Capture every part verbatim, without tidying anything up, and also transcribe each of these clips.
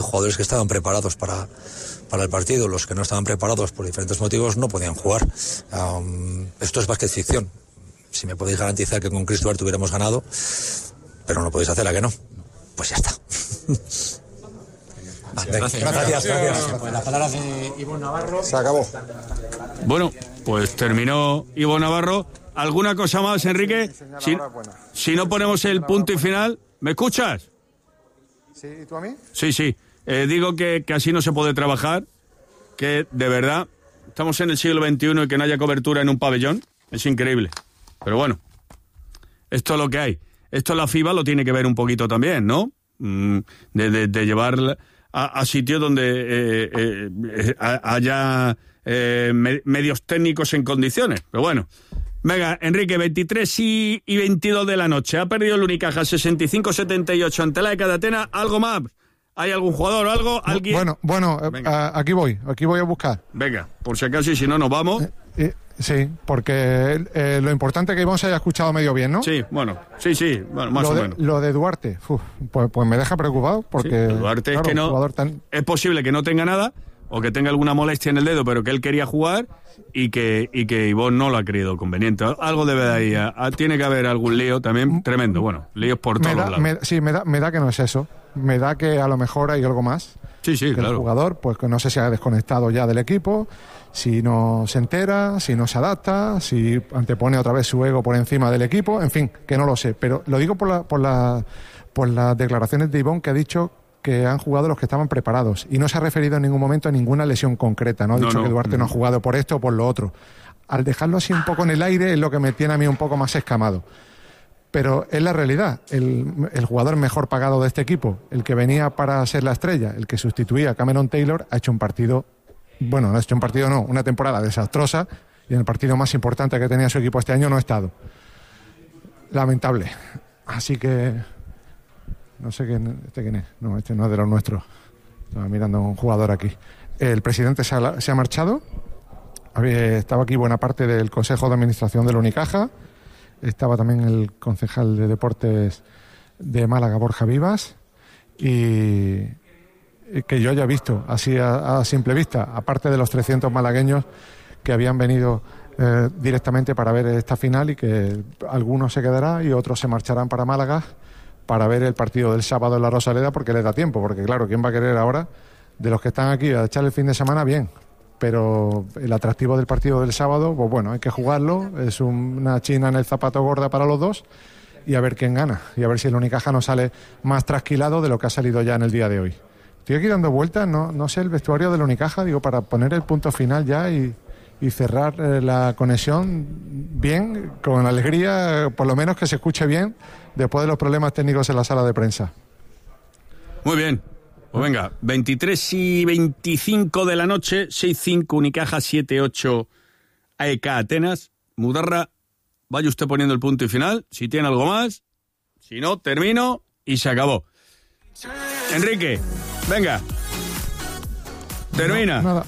Jugadores que estaban preparados para, para el partido, los que no estaban preparados por diferentes motivos no podían jugar. Um, esto es básquet ficción. Si me podéis garantizar que con Chris Duarte hubiéramos ganado, pero no podéis hacer a que no, pues ya está. Vale, gracias, gracias, gracias. Pues las palabras de Ivo Navarro. Se acabó. Bueno, pues terminó Ivo Navarro. ¿Alguna cosa más, Enrique? Si, si no ponemos el punto y final, ¿me escuchas? Sí, ¿y tú a mí? Sí, sí. Eh, digo que, que así no se puede trabajar, que de verdad estamos en el siglo veintiuno y que no haya cobertura en un pabellón. Es increíble. Pero bueno, esto es lo que hay. Esto la FIBA lo tiene que ver un poquito también, ¿no? Mm, de, de, de llevar a, a sitios donde eh, eh, eh, haya eh, medios técnicos en condiciones. Pero bueno. Venga, Enrique, veintitrés y veintidós de la noche. Ha perdido el Unicaja sesenta y cinco setenta y ocho ante la E C A de Atenas. ¿Algo más? ¿Hay algún jugador o algo? ¿Alguien? Bueno, bueno, eh, aquí voy, aquí voy a buscar. Venga, por si acaso y si no nos vamos. Eh, eh, sí, porque eh, lo importante es que Ivón se haya escuchado medio bien, ¿no? Sí, bueno, sí, sí, bueno, más lo o de, menos. Lo de Duarte, uf, pues, pues me deja preocupado porque sí, Duarte claro, es que no, tan... es posible que no tenga nada o que tenga alguna molestia en el dedo, pero que él quería jugar y que y que Ivón no lo ha creído conveniente. Algo debe de ahí, a, a, tiene que haber algún lío también tremendo, bueno, líos por todos da, lados. Me, sí, me da, me da que no es eso, me da que a lo mejor hay algo más. Sí, sí, que claro. El jugador, pues que no sé si ha desconectado ya del equipo, si no se entera, si no se adapta, si antepone otra vez su ego por encima del equipo, en fin, que no lo sé. Pero lo digo por, la, por, la, por las declaraciones de Ivón, que ha dicho que han jugado los que estaban preparados y no se ha referido en ningún momento a ninguna lesión concreta, no ha dicho no, no. que Duarte no ha jugado por esto o por lo otro. Al dejarlo así un poco en el aire es lo que me tiene a mí un poco más escamado. Pero es la realidad, el, el jugador mejor pagado de este equipo, el que venía para ser la estrella, el que sustituía a Cameron Taylor, ha hecho un partido, bueno, no ha hecho un partido no, una temporada desastrosa, y en el partido más importante que tenía su equipo este año no ha estado. Lamentable. Así que no sé quién, este quién es, no, este no es de los nuestros. Estaba mirando a un jugador aquí. El presidente se ha, se ha marchado, había estado aquí buena parte del Consejo de Administración de la Unicaja. Estaba también el concejal de Deportes de Málaga, Borja Vivas, y que yo haya visto así a, a simple vista, aparte de los trescientos malagueños que habían venido eh, directamente para ver esta final y que algunos se quedarán y otros se marcharán para Málaga para ver el partido del sábado en la Rosaleda porque les da tiempo, porque claro, ¿quién va a querer ahora de los que están aquí a echar el fin de semana? Bien. Pero el atractivo del partido del sábado, pues bueno, hay que jugarlo, es una china en el zapato gorda para los dos y a ver quién gana, y a ver si el Unicaja no sale más trasquilado de lo que ha salido ya en el día de hoy. Estoy aquí dando vueltas, no, no sé el vestuario del Unicaja, digo, para poner el punto final ya y, y cerrar eh, la conexión bien, con alegría, por lo menos que se escuche bien, después de los problemas técnicos en la sala de prensa. Muy bien. Pues venga, veintitrés y veinticinco de la noche, seis cinco Unicaja, siete ocho A E K Atenas. Mudarra, vaya usted poniendo el punto y final, si tiene algo más, si no, termino y se acabó. Enrique, venga, termina. No, nada,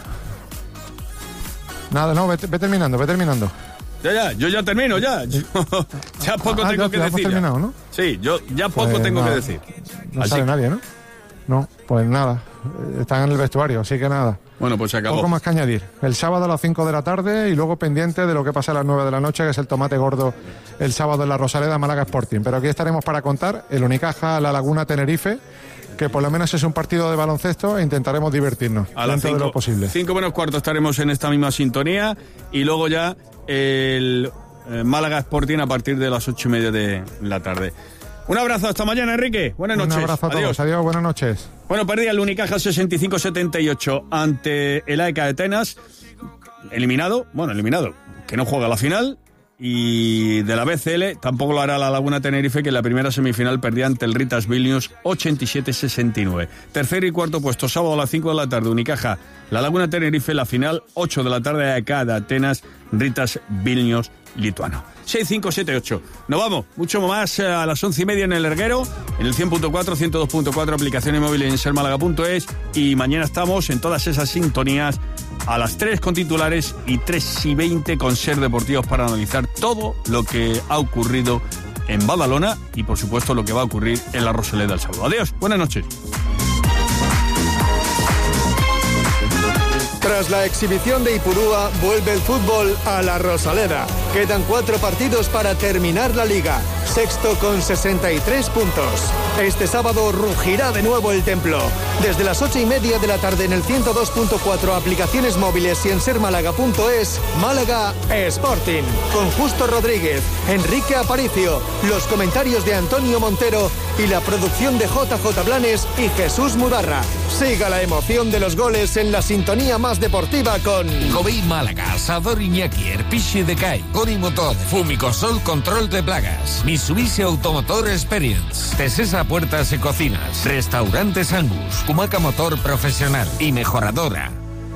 nada, no, ve, ve terminando, ve terminando. Ya, ya, yo ya termino, ya. Yo, ya poco ah, tengo ya, que ya decir. Terminado, ¿no? Sí, yo ya poco pues tengo nada, que decir. No así sale que... nadie, ¿no? No, pues nada, están en el vestuario, así que nada. Bueno, pues se acabó. Poco más que añadir. El sábado a las cinco de la tarde y luego pendiente de lo que pasa a las nueve de la noche, que es el tomate gordo el sábado en la Rosaleda, Málaga Sporting. Pero aquí estaremos para contar el Unicaja La Laguna Tenerife, que por lo menos es un partido de baloncesto e intentaremos divertirnos a las dentro cinco, de lo posible. Cinco menos cuarto estaremos en esta misma sintonía y luego ya el eh, Málaga Sporting a partir de las ocho y media de la tarde. Un abrazo, hasta mañana, Enrique. Buenas noches. Un abrazo a todos. Adiós, Adiós buenas noches. Bueno, perdía el Unicaja sesenta y cinco setenta y ocho ante el A E K de Atenas. Eliminado, bueno, eliminado, que no juega la final. Y de la B C L tampoco lo hará la Laguna Tenerife, que en la primera semifinal perdía ante el Ritas Vilnius ochenta y siete sesenta y nueve. Tercer y cuarto puesto, sábado a las cinco de la tarde, Unicaja, la Laguna Tenerife, la final, ocho de la tarde, A E K de Atenas, Ritas Vilnius lituano. seis cinco siete ocho. Nos vamos, mucho más a las once y media en el Erguero, en el cien punto cuatro, ciento dos punto cuatro, aplicaciones móviles en ser málaga punto es, y mañana estamos en todas esas sintonías a las tres con titulares y tres y veinte con Ser Deportivos para analizar todo lo que ha ocurrido en Badalona y por supuesto lo que va a ocurrir en la Rosaleda el sábado. Adiós, buenas noches. Tras la exhibición de Ipurúa, vuelve el fútbol a la Rosaleda. Quedan cuatro partidos para terminar la liga. Sexto con sesenta y tres puntos. Este sábado rugirá de nuevo el templo. Desde las ocho y media de la tarde en el ciento dos punto cuatro, aplicaciones móviles y en ser málaga punto es, Málaga Sporting. Con Justo Rodríguez, Enrique Aparicio, los comentarios de Antonio Montero y la producción de J J Blanes y Jesús Mudarra. Siga la emoción de los goles en la sintonía más deportiva con Covey Málaga, Asador Iñaki, Erpiche de Cai, Goni Motor, Fumicosol Control de Plagas, Mitsubishi Automotor Experience, Tesesa Puertas y Cocinas, Restaurantes Angus, Kumaca Motor Profesional y Mejoradora.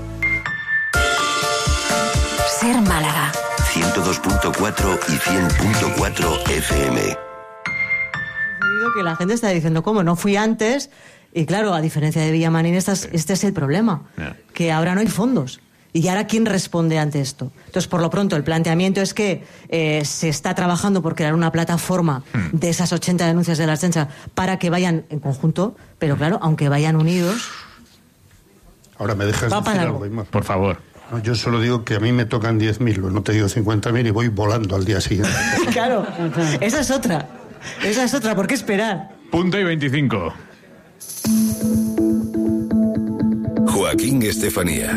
Ser Málaga. ciento dos punto cuatro y cien punto cuatro F M. Que la gente está diciendo, ¿cómo? No fui antes. Y claro, a diferencia de Villamarín, este es, este es el problema, yeah. que ahora no hay fondos. ¿Y ahora quién responde ante esto? Entonces, por lo pronto, el planteamiento es que eh, se está trabajando por crear una plataforma mm. de esas ochenta denuncias de la Ertzaintza para que vayan en conjunto, pero claro, aunque vayan unidos... Ahora me dejas decir algo, Aymar. Por favor. No, yo solo digo que a mí me tocan diez mil, no te digo cincuenta mil y voy volando al día siguiente. Claro, esa es otra. Esa es otra, ¿por qué esperar? Punto y veinticinco. Joaquín Estefanía.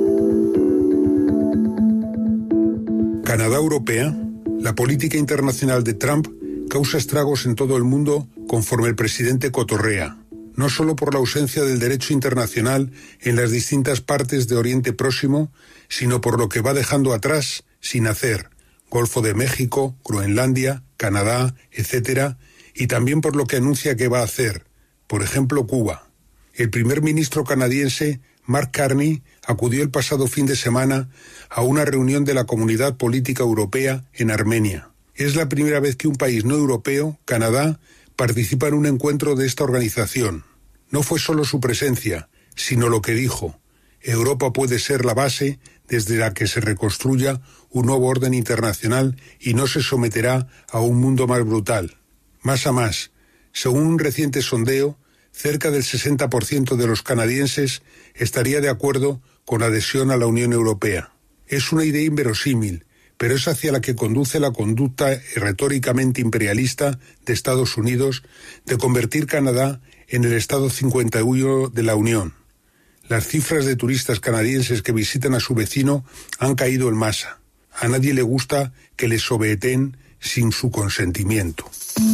Canadá europea, la política internacional de Trump causa estragos en todo el mundo conforme el presidente cotorrea, no solo por la ausencia del derecho internacional en las distintas partes de Oriente Próximo, sino por lo que va dejando atrás sin hacer, Golfo de México, Groenlandia, Canadá, etcétera, y también por lo que anuncia que va a hacer, por ejemplo, Cuba. El primer ministro canadiense, Mark Carney, acudió el pasado fin de semana a una reunión de la Comunidad Política Europea en Armenia. Es la primera vez que un país no europeo, Canadá, participa en un encuentro de esta organización. No fue solo su presencia, sino lo que dijo: Europa puede ser la base desde la que se reconstruya un nuevo orden internacional y no se someterá a un mundo más brutal. Más a más, según un reciente sondeo, cerca del sesenta por ciento de los canadienses estaría de acuerdo con adhesión a la Unión Europea. Es una idea inverosímil, pero es hacia la que conduce la conducta retóricamente imperialista de Estados Unidos de convertir Canadá en el Estado cincuenta y uno de la Unión. Las cifras de turistas canadienses que visitan a su vecino han caído en masa. A nadie le gusta que les sobeteen sin su consentimiento.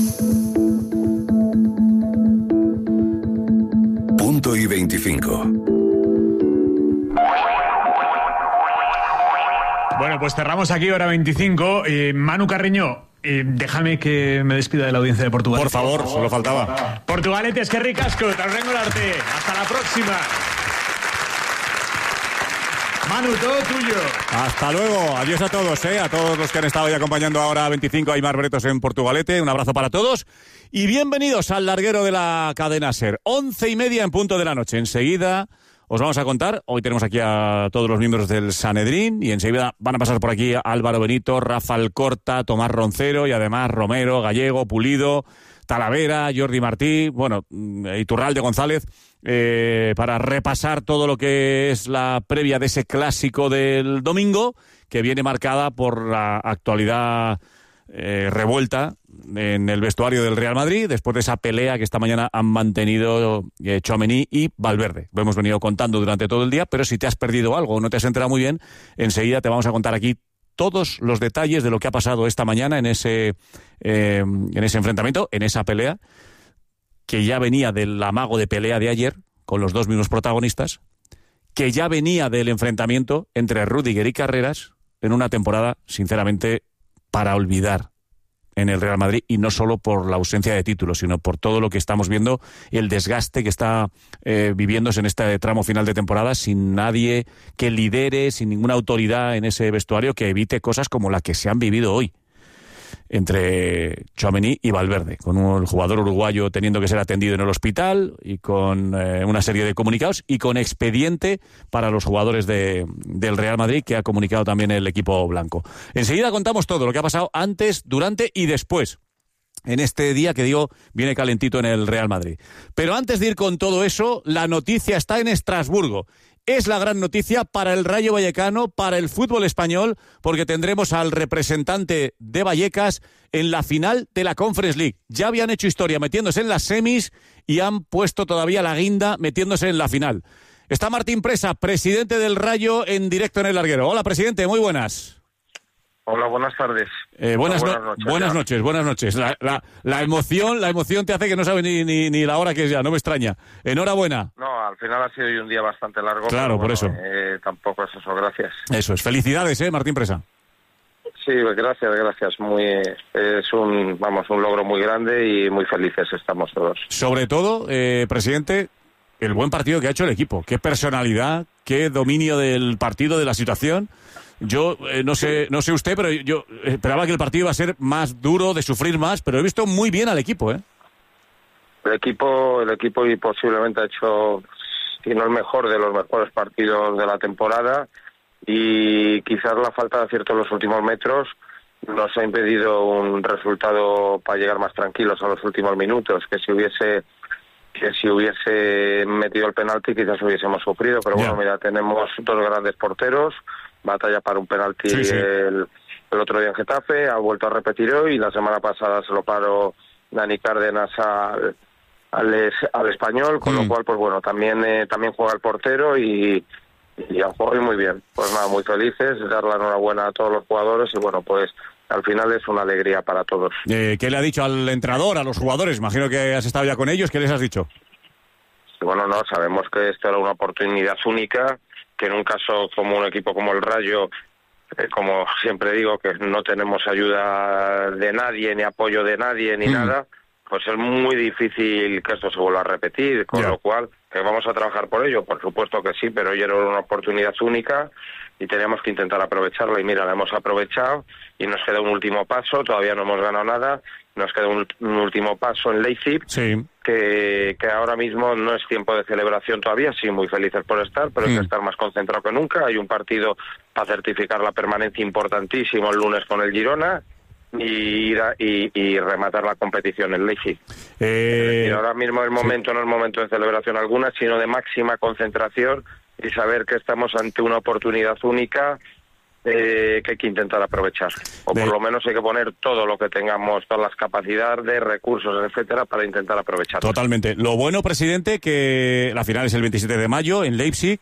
Punto y veinticinco. Bueno, pues cerramos aquí, hora veinticinco. Eh, Manu Carreño, eh, déjame que me despida de la audiencia de Portugal. Por favor, por favor. Solo faltaba. Portugaletes, que ricasco, te arreglo el arte. Hasta la próxima. Manu, todo tuyo. Hasta luego. Adiós a todos, ¿eh? A todos los que han estado ahí acompañando ahora a veinticinco a Aymar Bretos en Portugalete. Un abrazo para todos. Y bienvenidos al larguero de la cadena SER. Once y media en punto de la noche. Enseguida os vamos a contar. Hoy tenemos aquí a todos los miembros del Sanedrín. Y enseguida van a pasar por aquí Álvaro Benito, Rafa Alcorta, Tomás Roncero y además Romero, Gallego, Pulido, Talavera, Jordi Martí, bueno, Iturralde, González, eh, para repasar todo lo que es la previa de ese clásico del domingo, que viene marcada por la actualidad eh, revuelta en el vestuario del Real Madrid, después de esa pelea que esta mañana han mantenido eh, Tchouaméni y Valverde. Lo hemos venido contando durante todo el día, pero si te has perdido algo o no te has enterado muy bien, enseguida te vamos a contar aquí todos los detalles de lo que ha pasado esta mañana en ese, eh, en ese enfrentamiento, en esa pelea, que ya venía del amago de pelea de ayer, con los dos mismos protagonistas, que ya venía del enfrentamiento entre Rüdiger y Carreras en una temporada, sinceramente, para olvidar en el Real Madrid, y no solo por la ausencia de títulos, sino por todo lo que estamos viendo, el desgaste que está eh, viviéndose en este tramo final de temporada, sin nadie que lidere, sin ninguna autoridad en ese vestuario que evite cosas como la que se han vivido hoy entre Tchouaméni y Valverde, con un jugador uruguayo teniendo que ser atendido en el hospital y con eh, una serie de comunicados y con expediente para los jugadores de, del Real Madrid, que ha comunicado también el equipo blanco. Enseguida contamos todo lo que ha pasado antes, durante y después en este día que digo viene calentito en el Real Madrid. Pero antes de ir con todo eso, la noticia está en Estrasburgo es la gran noticia para el Rayo Vallecano, para el fútbol español, porque tendremos al representante de Vallecas en la final de la Conference League. Ya habían hecho historia metiéndose en las semis y han puesto todavía la guinda metiéndose en la final. Está Martín Presa, presidente del Rayo, en directo en El Larguero. Hola, presidente, muy buenas. Hola, buenas tardes. Eh, buenas, buenas no, noches. Buenas noches, buenas noches. La, la, la emoción, la emoción te hace que no sabes ni, ni, ni la hora que es ya, no me extraña. Enhorabuena. No, al final ha sido hoy un día bastante largo. Claro, por bueno, eso. Eh, tampoco es eso, gracias. Eso es. Felicidades, eh, Martín Presa. Sí, gracias, gracias. Muy, es un, vamos, un logro muy grande y muy felices estamos todos. Sobre todo, eh, presidente, el buen partido que ha hecho el equipo. Qué personalidad, qué dominio del partido, de la situación. Yo eh, no sé no sé usted, pero yo esperaba que el partido iba a ser más duro, de sufrir más, pero he visto muy bien al equipo, ¿eh? El equipo, el equipo y posiblemente ha hecho, si no el mejor, de los mejores partidos de la temporada, y quizás la falta de acierto en los últimos metros nos ha impedido un resultado para llegar más tranquilos a los últimos minutos, que si hubiese que si hubiese metido el penalti quizás hubiésemos sufrido, pero yeah. bueno, mira, tenemos dos grandes porteros, batalla para un penalti sí, sí. El, el otro día en Getafe, ha vuelto a repetir hoy, y la semana pasada se lo paró Dani Cárdenas al, al, es, al Español, con mm. lo cual, pues bueno, también eh, también juega el portero y, y ha jugado muy bien. Pues nada, muy felices, dar la enhorabuena a todos los jugadores y bueno, pues al final es una alegría para todos. Eh, ¿Qué le ha dicho al entrenador, a los jugadores? Imagino que has estado ya con ellos, ¿qué les has dicho? Sí, bueno, no, sabemos que esto era una oportunidad única, que en un caso como un equipo como el Rayo, eh, como siempre digo, que no tenemos ayuda de nadie, ni apoyo de nadie, ni mm. nada, pues es muy difícil que esto se vuelva a repetir, con yeah. lo cual, que vamos a trabajar por ello, por supuesto que sí, pero hoy era una oportunidad única y teníamos que intentar aprovecharla, y mira, la hemos aprovechado y nos queda un último paso, todavía no hemos ganado nada, nos queda un, un último paso en Leipzig, sí. que, que ahora mismo no es tiempo de celebración todavía, sí, muy felices por estar, pero mm. hay que estar más concentrado que nunca. Hay un partido para certificar la permanencia importantísimo el lunes con el Girona y ir a, y, y rematar la competición en Leipzig. Eh... Y ahora mismo el momento sí. no es momento de celebración alguna, sino de máxima concentración y saber que estamos ante una oportunidad única Eh, que hay que intentar aprovechar, o por de... lo menos hay que poner todo lo que tengamos, todas las capacidades, recursos, etcétera, para intentar aprovechar. Totalmente. Lo bueno, presidente, que la final es el veintisiete de mayo en Leipzig.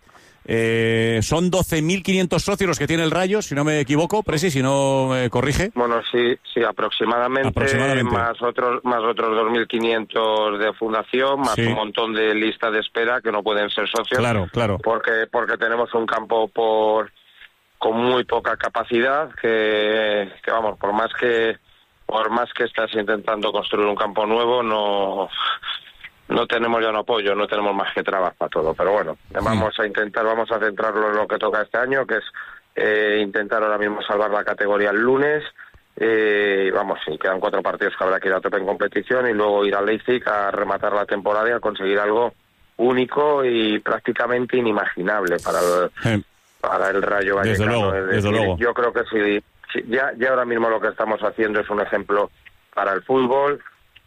Eh, son doce mil quinientos socios los que tiene el Rayo, si no me equivoco, Presi, si no me corrige. Bueno, sí, sí, aproximadamente, aproximadamente. más otros más otros dos mil quinientos de fundación, más sí. un montón de lista de espera que no pueden ser socios. Claro, claro. Porque porque tenemos un campo por con muy poca capacidad, que, que vamos, por más que por más que estás intentando construir un campo nuevo, no no tenemos ya un apoyo, no tenemos más que trabajo para todo, pero bueno, vamos a intentar, vamos a centrarlo en lo que toca este año, que es eh, intentar ahora mismo salvar la categoría el lunes, eh, y vamos, sí, quedan cuatro partidos que habrá que ir a tope en competición y luego ir a Leipzig a rematar la temporada y a conseguir algo único y prácticamente inimaginable para el... Sí. para el Rayo Vallecano. Desde luego, es desde decir, luego. Yo creo que sí, sí ya, ya ahora mismo lo que estamos haciendo es un ejemplo para el fútbol,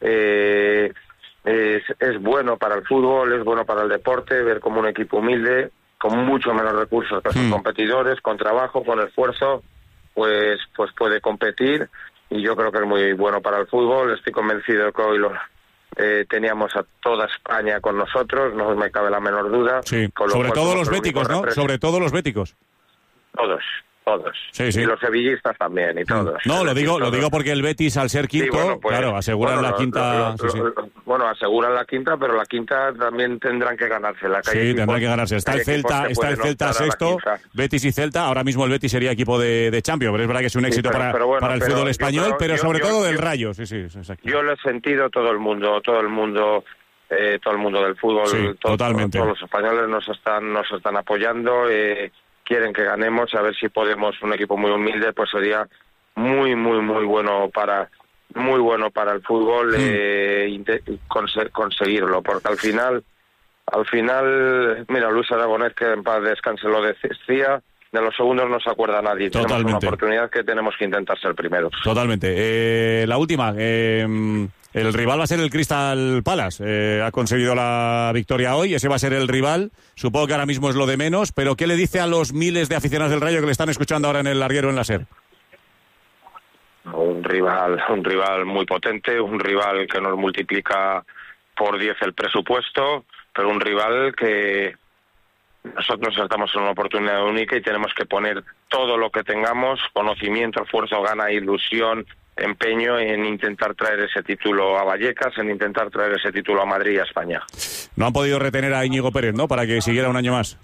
eh, es, es bueno para el fútbol, es bueno para el deporte, ver como un equipo humilde, con mucho menos recursos que sus mm. competidores, con trabajo, con esfuerzo, pues, pues puede competir, y yo creo que es muy bueno para el fútbol. Estoy convencido de que hoy lo... Eh, teníamos a toda España con nosotros, no me cabe la menor duda. Sí. Con Sobre todo los béticos, ¿no? Sobre todo los béticos. Todos, todos. Sí, sí. Y los sevillistas también, y todos. No, lo digo, lo digo porque el Betis, al ser quinto, sí, bueno, pues, claro, aseguran bueno, la quinta... Lo, lo, sí, sí. Lo, bueno, aseguran la quinta, pero la quinta también tendrán que ganarse. La sí, equipos, tendrán que ganarse. Está el Celta, está el Celta sexto, Betis y Celta. Ahora mismo el Betis sería equipo de, de Champions, pero es verdad que es un éxito sí, pero, para, pero bueno, para el pero fútbol español, creo, pero yo, sobre yo, todo yo, del Rayo. Sí, sí, exacto. Yo lo he sentido, todo el mundo, todo el mundo... Eh, todo el mundo del fútbol, sí, todo, totalmente. todos los españoles nos están nos están apoyando, eh, quieren que ganemos, a ver si podemos, un equipo muy humilde, pues sería muy muy muy bueno para muy bueno para el fútbol, mm. eh, cons- conseguirlo, porque al final al final mira, Luis Aragonés, que en paz descanse, lo decía, de los segundos no se acuerda nadie. Totalmente. Tenemos una oportunidad que tenemos que intentar ser primeros. Totalmente. Eh, la última, eh, El rival va a ser el Crystal Palace. Eh, ha conseguido la victoria hoy, ese va a ser el rival. Supongo que ahora mismo es lo de menos, pero ¿qué le dice a los miles de aficionados del Rayo que le están escuchando ahora en el larguero en la SER? Un rival, un rival muy potente, un rival que nos multiplica por diez el presupuesto, pero un rival que nosotros estamos en una oportunidad única y tenemos que poner todo lo que tengamos, conocimiento, esfuerzo, gana, ilusión, empeño en intentar traer ese título a Vallecas, en intentar traer ese título a Madrid y a España. No han podido retener a Íñigo Pérez, ¿no?, para que siguiera un año más.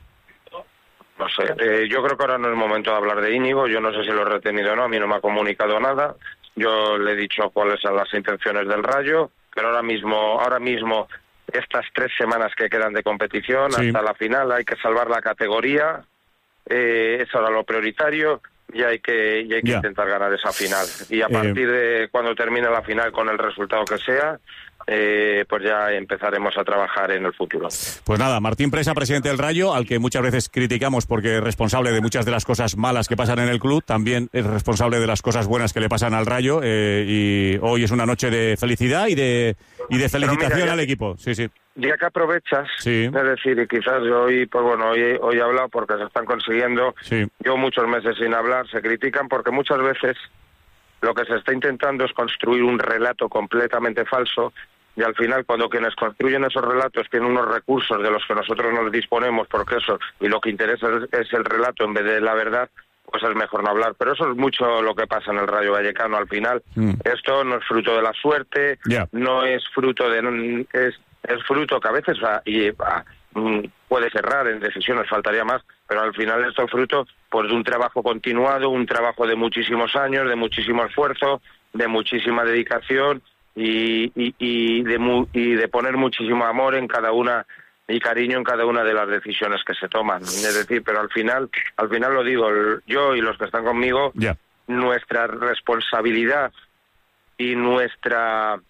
No sé, eh, yo creo que ahora no es momento de hablar de Íñigo, yo no sé si lo he retenido o no, a mí no me ha comunicado nada, yo le he dicho cuáles son las intenciones del Rayo, pero ahora mismo, ahora mismo, estas tres semanas que quedan de competición, sí, hasta la final, hay que salvar la categoría, eh, es ahora lo prioritario, y hay que, y hay que intentar ganar esa final. Y a eh, partir de cuando termine la final, con el resultado que sea, eh, pues ya empezaremos a trabajar en el futuro. Pues nada, Martín Presa, presidente del Rayo, al que muchas veces criticamos porque es responsable de muchas de las cosas malas que pasan en el club, también es responsable de las cosas buenas que le pasan al Rayo, eh, y hoy es una noche de felicidad y de, y de felicitación mira, ya, al equipo. Sí, sí. Ya que aprovechas, sí, es decir, y quizás hoy, pues bueno, hoy, hoy he hablado porque se están consiguiendo, sí, yo muchos meses sin hablar, se critican porque muchas veces lo que se está intentando es construir un relato completamente falso, y al final cuando quienes construyen esos relatos tienen unos recursos de los que nosotros nos disponemos, porque eso, y lo que interesa es, es el relato en vez de la verdad, pues es mejor no hablar. Pero eso es mucho lo que pasa en el Rayo Vallecano al final. Mm. Esto no es fruto de la suerte, yeah, no es fruto de... es es fruto que a veces va, y va, puede cerrar en decisiones, faltaría más, pero al final esto es fruto pues de un trabajo continuado, un trabajo de muchísimos años, de muchísimo esfuerzo, de muchísima dedicación y, y, y, de, mu, y de poner muchísimo amor en cada una y cariño en cada una de las decisiones que se toman. Es decir, pero al final, al final lo digo, yo y los que están conmigo, yeah, nuestra responsabilidad y nuestra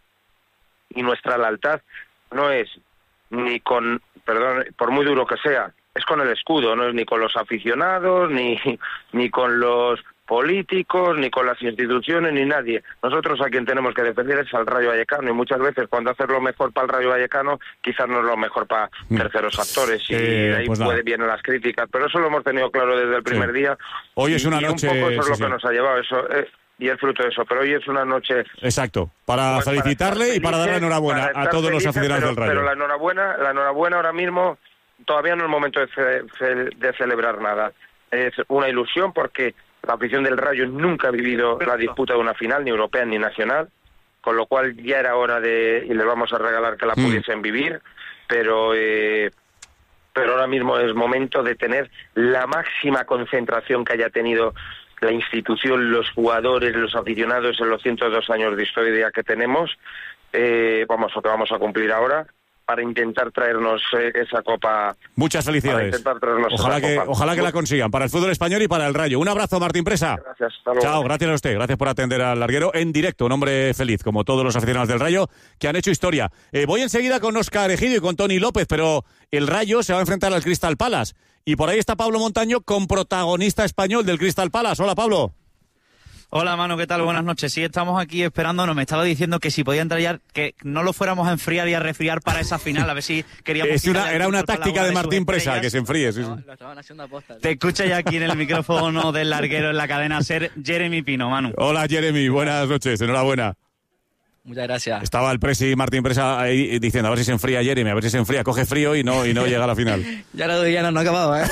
y nuestra lealtad no es ni con, perdón, por muy duro que sea, es con el escudo, no es ni con los aficionados, ni, ni con los políticos, ni con las instituciones, ni nadie. Nosotros a quien tenemos que defender es al Rayo Vallecano, y muchas veces cuando hacer lo mejor para el Rayo Vallecano, quizás no es lo mejor para terceros actores, y eh, de ahí pues puede, vienen las críticas, pero eso lo hemos tenido claro desde el primer sí. día. Hoy y, es una y noche... un poco eso es sí, lo sí. que nos ha llevado, eso... Eh, y es fruto de eso, pero hoy es una noche... Exacto, para pues felicitarle para y para darle enhorabuena a todos felices, los aficionados pero, del Rayo. Pero la enhorabuena, la enhorabuena ahora mismo, todavía no es momento de, ce de celebrar nada. Es una ilusión porque la afición del Rayo nunca ha vivido la disputa de una final, ni europea ni nacional, con lo cual ya era hora de, y les vamos a regalar que la mm. pudiesen vivir, pero... Eh, pero ahora mismo es momento de tener la máxima concentración que haya tenido la institución, los jugadores, los aficionados en los ciento dos años de historia que tenemos, eh, vamos, o que vamos a cumplir ahora, para intentar traernos eh, esa copa. Muchas felicidades. Ojalá que, copa. ojalá que la consigan para el fútbol español y para el Rayo. Un abrazo, Martín Presa. Gracias. Hasta luego. Chao, gracias a usted. Gracias por atender al larguero en directo. Un hombre feliz, como todos los aficionados del Rayo, que han hecho historia. Eh, voy enseguida con Óscar Egidio y con Tony López, pero el Rayo se va a enfrentar al Crystal Palace. Y por ahí está Pablo Montaño, con protagonista español del Crystal Palace. Hola, Pablo. Hola, Manu, ¿qué tal? Buenas noches. Sí, estamos aquí esperándonos. Me estaba diciendo que si podía entrar ya, que no lo fuéramos a enfriar y a resfriar para esa final, a ver si queríamos... Es una, era una táctica de Martín Presa, que se enfríe. Sí, no, lo estaban haciendo a posta. Te escucha ya aquí en el micrófono del larguero en la cadena SER, Jeremy Pino, Manu. Hola, Jeremy, buenas noches, enhorabuena. Muchas gracias. Estaba el presi Martín Presa ahí diciendo a ver si se enfría Jeremy, a ver si se enfría, coge frío y no y no llega a la final. Ya no, ya no, no ha acabado, ¿eh?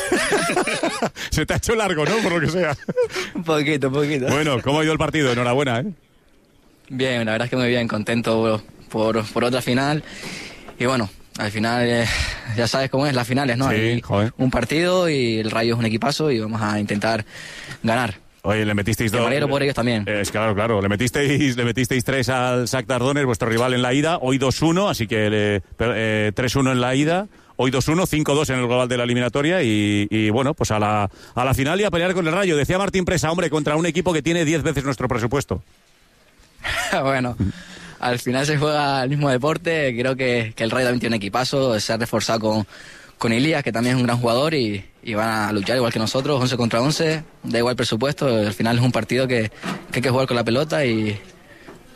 Se te ha hecho largo, ¿no? Por lo que sea. Un poquito, un poquito. Bueno, ¿cómo ha ido el partido? Enhorabuena, ¿eh? Bien, la verdad es que muy bien, contento por, por otra final. Y bueno, al final eh, ya sabes cómo es, las finales, ¿no? Sí, Hay joder. Un partido y el Rayo es un equipazo y vamos a intentar ganar. Oye, le metisteis dos. Me alegro por ellos también. Eh, es claro, claro. Le metisteis, le metisteis tres al Shakhtar Donetsk, vuestro rival en la ida. Hoy dos uno, así que le, eh, tres uno en la ida. Hoy dos uno, cinco dos en el global de la eliminatoria. Y, y bueno, pues a la, a la final y a pelear con el Rayo. Decía Martín Presa, hombre, contra un equipo que tiene diez veces nuestro presupuesto. Bueno, al final se juega el mismo deporte. Creo que, que el Rayo también tiene un equipazo. Se ha reforzado con, con Elías, que también es un gran jugador. Y, y van a luchar igual que nosotros, once contra once. Da igual presupuesto. Al final es un partido que, que hay que jugar con la pelota y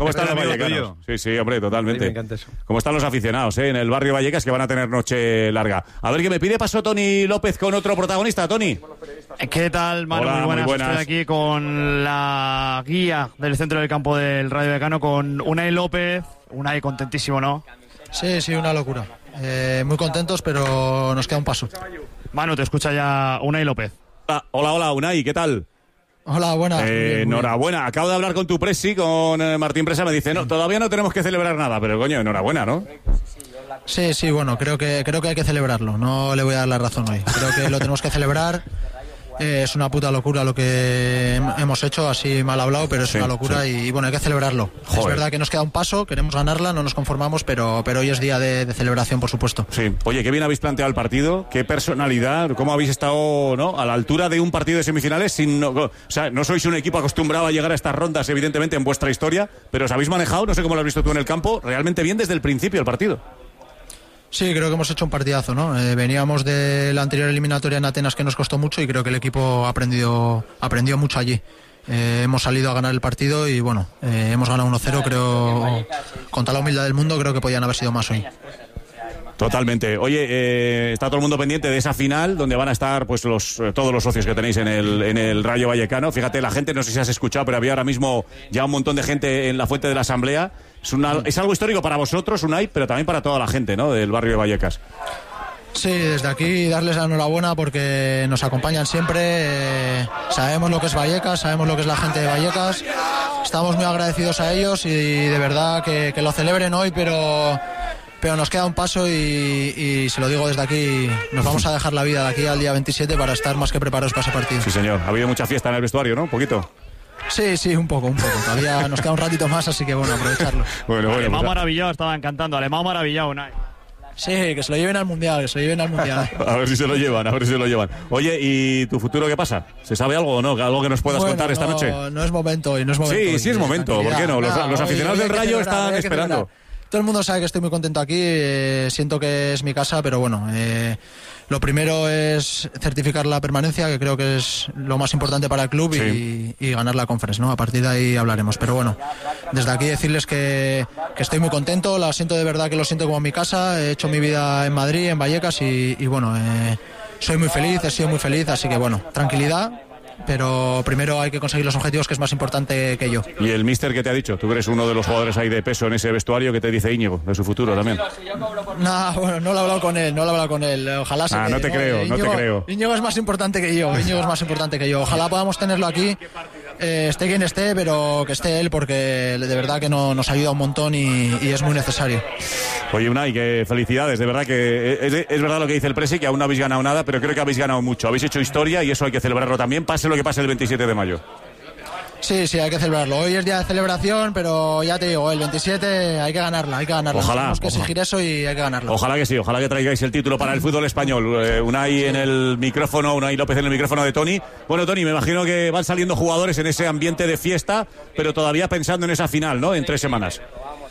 ¿Cómo están los amigo vallecanos? tuyo. Sí, sí, hombre, totalmente. A mí me encanta eso. ¿Cómo están los aficionados eh, en el barrio Vallecas, que van a tener noche larga? A ver, que me pide paso Tony López con otro protagonista. Tony. ¿Qué tal, Manu? Hola, muy, buenas. muy buenas. Estoy aquí con la guía del centro del campo del Rayo Vallecano, con Unai López. Unai, contentísimo, ¿no? Sí, sí, una locura. Eh, muy contentos, pero nos queda un paso. Manu, te escucha ya Unai López. Hola, hola, hola, Unai, ¿qué tal? Hola, buenas. Eh, Muy bien, muy bien. enhorabuena. Acabo de hablar con tu presi, con eh, Martín Presa. Me dice, no, todavía no tenemos que celebrar nada, pero coño, enhorabuena, ¿no? Sí, sí, bueno, creo que, creo que hay que celebrarlo. No le voy a dar la razón hoy. Creo que lo tenemos que celebrar. Eh, es una puta locura lo que hem- hemos hecho, así mal hablado, pero es Sí, una locura sí. y, y bueno, hay que celebrarlo. Joder. Es verdad que nos queda un paso, queremos ganarla, no nos conformamos, pero, pero hoy es día de, de celebración, por supuesto. Sí. Oye, qué bien habéis planteado el partido, qué personalidad, cómo habéis estado, ¿no?, a la altura de un partido de semifinales. Sin, no, o sea, no sois un equipo acostumbrado a llegar a estas rondas, evidentemente, en vuestra historia, pero os habéis manejado, no sé cómo lo has visto tú en el campo, realmente bien desde el principio del partido. Sí, creo que hemos hecho un partidazo, ¿no? Eh, veníamos de la anterior eliminatoria en Atenas, que nos costó mucho, y creo que el equipo aprendió, aprendió mucho allí. Eh, hemos salido a ganar el partido y bueno, eh, hemos ganado uno cero, creo, con toda la humildad del mundo, creo que podían haber sido más hoy. Totalmente. Oye, eh, está todo el mundo pendiente de esa final, donde van a estar pues los eh, todos los socios que tenéis en el, en el Rayo Vallecano. Fíjate, la gente, no sé si has escuchado, pero había ahora mismo ya un montón de gente en la fuente de la Asamblea. Es, una, es algo histórico para vosotros, Unai, pero también para toda la gente, ¿no?, del barrio de Vallecas. Sí, desde aquí darles la enhorabuena porque nos acompañan siempre. Eh, sabemos lo que es Vallecas, sabemos lo que es la gente de Vallecas. Estamos muy agradecidos a ellos y de verdad que, que lo celebren hoy, pero, pero nos queda un paso y, y se lo digo desde aquí, nos vamos a dejar la vida de aquí al día veintisiete para estar más que preparados para ese partido. Sí, señor. Ha habido mucha fiesta en el vestuario, ¿no? Un poquito. Sí, sí, un poco, un poco. Todavía nos queda un ratito más, así que bueno, aprovecharlo. Bueno, bueno, Alemán pues, maravillado, estaban cantando. Alemán maravillado, Unai. Sí, que se lo lleven al Mundial, que se lo lleven al Mundial. a ver si se lo llevan, a ver si se lo llevan. Oye, ¿y tu futuro qué pasa? ¿Se sabe algo o no? ¿Algo que nos puedas Bueno, contar esta no, noche? No es momento hoy, no es momento. Sí, hoy, sí es momento, ¿por qué no? Los, Nada, los hoy- aficionados hoy hay del que Rayo celebrar, están hoy hay que esperando. celebrar. Todo el mundo sabe que estoy muy contento aquí, eh, siento que es mi casa, pero bueno, eh, lo primero es certificar la permanencia, que creo que es lo más importante para el club, y, y ganar la Conference, ¿no? A partir de ahí hablaremos, pero bueno, desde aquí decirles que, que estoy muy contento, la siento de verdad, que lo siento como mi casa, he hecho mi vida en Madrid, en Vallecas, y, y bueno, eh, soy muy feliz, he sido muy feliz, así que bueno, tranquilidad. Pero primero hay que conseguir los objetivos, que es más importante que yo. ¿Y el míster qué te ha dicho? Tú eres uno de los jugadores ahí de peso en ese vestuario, que te dice Íñigo de su futuro también. No, bueno, no lo he hablado con él, no lo he hablado con él. Ojalá se Ah, quede, no te creo, no te Íñigo- creo. Íñigo es más importante que yo, Íñigo es más importante que yo. Ojalá podamos tenerlo aquí, eh, esté quien esté, pero que esté él, porque de verdad que no, nos ayuda un montón y, y es muy necesario. Oye, Unai, que felicidades, de verdad que es, es verdad lo que dice el Presi, que aún no habéis ganado nada, pero creo que habéis ganado mucho. Habéis hecho historia y eso hay que celebrarlo también, pase lo que pase el veintisiete de mayo. Sí, sí, hay que celebrarlo. Hoy es día de celebración, pero ya te digo, el veintisiete hay que ganarla, hay que ganarla. Ojalá, Tenemos que ojalá. exigir eso y hay que ganarlo. Ojalá que sí, ojalá que traigáis el título para el fútbol español. Eh, Unai en el micrófono, Unai López en el micrófono de Tony. Bueno, Tony, me imagino que van saliendo jugadores en ese ambiente de fiesta, pero todavía pensando en esa final, ¿no?, en tres semanas.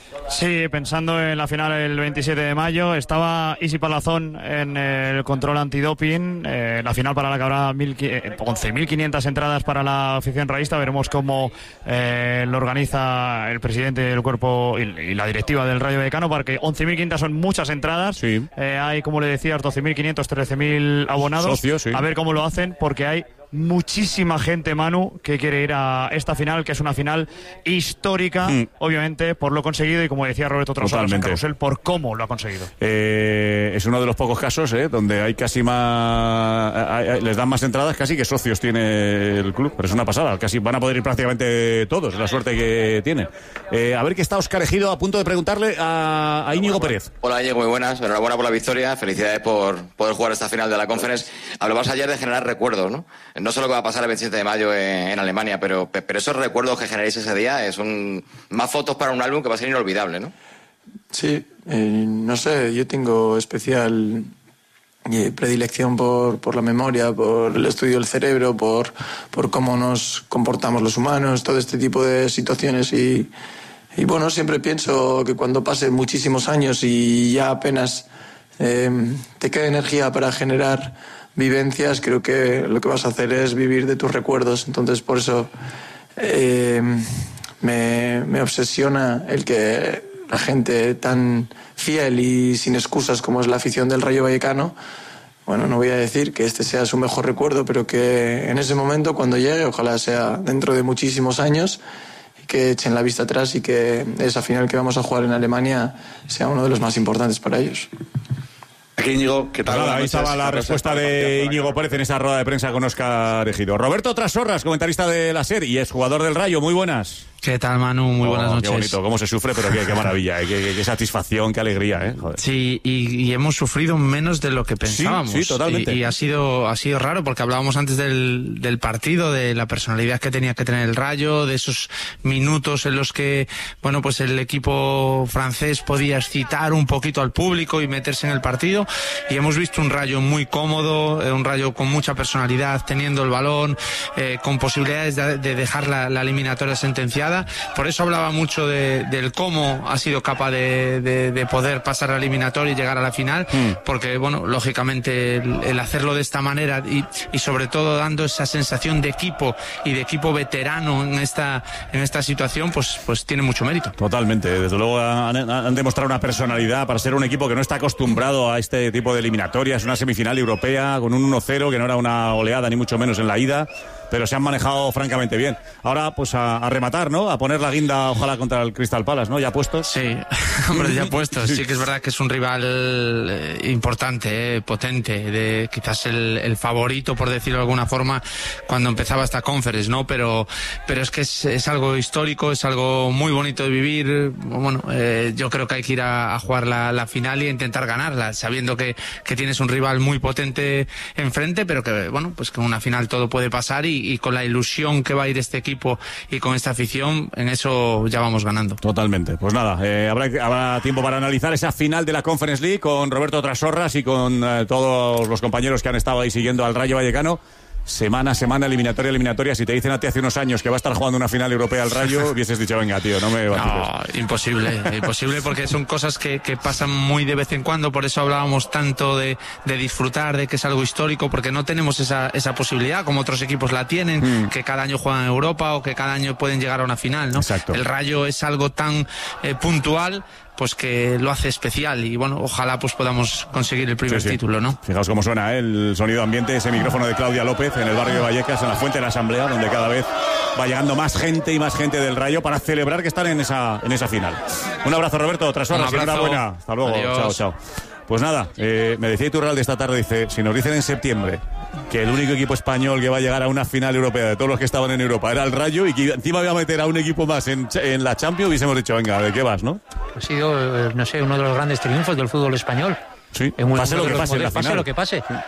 Sí, pensando en la final el veintisiete de mayo, estaba Isi Palazón en el control antidoping, eh, la final para la que habrá once mil quinientas entradas para la afición raísta. Veremos cómo eh, lo organiza el presidente del cuerpo y, y la directiva del Rayo Vallecano, porque once mil quinientas son muchas entradas. Sí. Eh, hay, como le decías, doce mil quinientos, trece mil abonados. Socios, sí. A ver cómo lo hacen, porque hay muchísima gente, Manu, que quiere ir a esta final, que es una final histórica, Mm. obviamente, por lo conseguido, y como decía Roberto otras horas en Totalmente. Carrusel, por cómo lo ha conseguido. Eh, es uno de los pocos casos eh, donde hay casi más, hay- hay- les dan más entradas casi que socios tiene el club, pero es una pasada, casi van a poder ir prácticamente todos, la suerte que tienen. Eh, a ver, que está Óscar Ejido a punto de preguntarle a, a Íñigo Pérez. Hola, Diego, muy buenas. Enhorabuena por la victoria. Felicidades por poder jugar esta final de la Conference. Hablabas ayer de generar recuerdos, ¿no? No solo que va a pasar el veintisiete de mayo en, en Alemania, pero, pero esos recuerdos que generéis ese día son más fotos para un álbum que va a ser inolvidable, ¿no? Sí, eh, no sé, yo tengo especial eh, predilección por, por la memoria, por el estudio del cerebro, por, por cómo nos comportamos los humanos, todo este tipo de situaciones y, y bueno, siempre pienso que cuando pasen muchísimos años y ya apenas eh, te queda energía para generar vivencias, creo que lo que vas a hacer es vivir de tus recuerdos, entonces por eso... Eh, me, me obsesiona el que la gente tan fiel y sin excusas como es la afición del Rayo Vallecano, bueno, no voy a decir que este sea su mejor recuerdo, pero que en ese momento, cuando llegue, ojalá sea dentro de muchísimos años, y que echen la vista atrás y que esa final que vamos a jugar en Alemania sea uno de los más importantes para ellos. Aquí Íñigo, ¿qué tal? Pues nada, ahí estaba la respuesta de Íñigo Pérez en esa rueda de prensa con Óscar Ejido. Roberto Trasorras, comentarista de la SER y es jugador del Rayo, muy buenas. ¿Qué tal, Manu? Muy oh, buenas noches. Qué bonito, cómo se sufre, pero qué, qué maravilla, ¿eh? qué, qué, qué satisfacción, qué alegría, ¿eh? Joder. Sí, y, y hemos sufrido menos de lo que pensábamos. Sí, sí, totalmente. Y, y ha sido ha sido raro, porque hablábamos antes del, del partido, de la personalidad que tenía que tener el Rayo, de esos minutos en los que, bueno, pues el equipo francés podía excitar un poquito al público y meterse en el partido, y hemos visto un Rayo muy cómodo, un Rayo con mucha personalidad, teniendo el balón, eh, con posibilidades de, de dejar la, la eliminatoria sentenciada. Por eso hablaba mucho de, del cómo ha sido capaz de, de, de poder pasar la eliminatoria y llegar a la final, mm. porque, bueno, lógicamente el, el hacerlo de esta manera y, y sobre todo dando esa sensación de equipo y de equipo veterano en esta en esta situación, pues, pues tiene mucho mérito. Totalmente, desde luego han, han demostrado una personalidad para ser un equipo que no está acostumbrado a este tipo de eliminatorias, una semifinal europea con un uno cero, que no era una oleada ni mucho menos en la ida, pero se han manejado francamente bien. Ahora, pues a, a rematar, ¿no? A poner la guinda, ojalá, contra el Crystal Palace, ¿no? ¿Ya puestos? Sí, hombre, ya puestos. Sí que es verdad que es un rival eh, importante, eh, potente, de quizás el, el favorito, por decirlo de alguna forma, cuando empezaba esta conference, ¿no? Pero, pero es que es, es algo histórico, es algo muy bonito de vivir. Bueno, eh, yo creo que hay que ir a, a jugar la, la final y a intentar ganarla, sabiendo que, que tienes un rival muy potente enfrente, pero que, bueno, pues que en una final todo puede pasar y y con la ilusión que va a ir este equipo y con esta afición, en eso ya vamos ganando. Totalmente. Pues nada, eh, habrá, habrá tiempo para analizar esa final de la Conference League con Roberto Trasorras y con eh, todos los compañeros que han estado ahí siguiendo al Rayo Vallecano. Semana a semana, eliminatoria, eliminatoria. Si te dicen a ti hace unos años que va a estar jugando una final europea al Rayo, hubieses dicho, venga, tío, no me vaciles. No, imposible, imposible, porque son cosas que, que pasan muy de vez en cuando. Por eso hablábamos tanto de, de disfrutar, de que es algo histórico, porque no tenemos esa, esa posibilidad, como otros equipos la tienen, mm. que cada año juegan en Europa o que cada año pueden llegar a una final, ¿no? Exacto. El Rayo es algo tan eh, puntual, pues que lo hace especial, y bueno, ojalá pues podamos conseguir el primer sí, sí. título, ¿no? Fijaos cómo suena, ¿eh? El sonido ambiente, ese micrófono de Claudia López en el barrio de Vallecas, en la Fuente de la Asamblea, donde cada vez va llegando más gente y más gente del Rayo para celebrar que están en esa, en esa final. Un abrazo, Roberto, tras horas, enhorabuena. Hasta luego. Adiós. Chao, chao. Pues nada, eh, me decía Iturralde esta tarde, dice, si nos dicen en septiembre que el único equipo español que va a llegar a una final europea de todos los que estaban en Europa era el Rayo y que encima iba a meter a un equipo más en, en la Champions, hubiésemos dicho, venga, ¿de qué vas, no? Ha sido, no sé, uno de los grandes triunfos del fútbol español. Sí, en pase lo que pase en la pase final. lo que pase. Sí.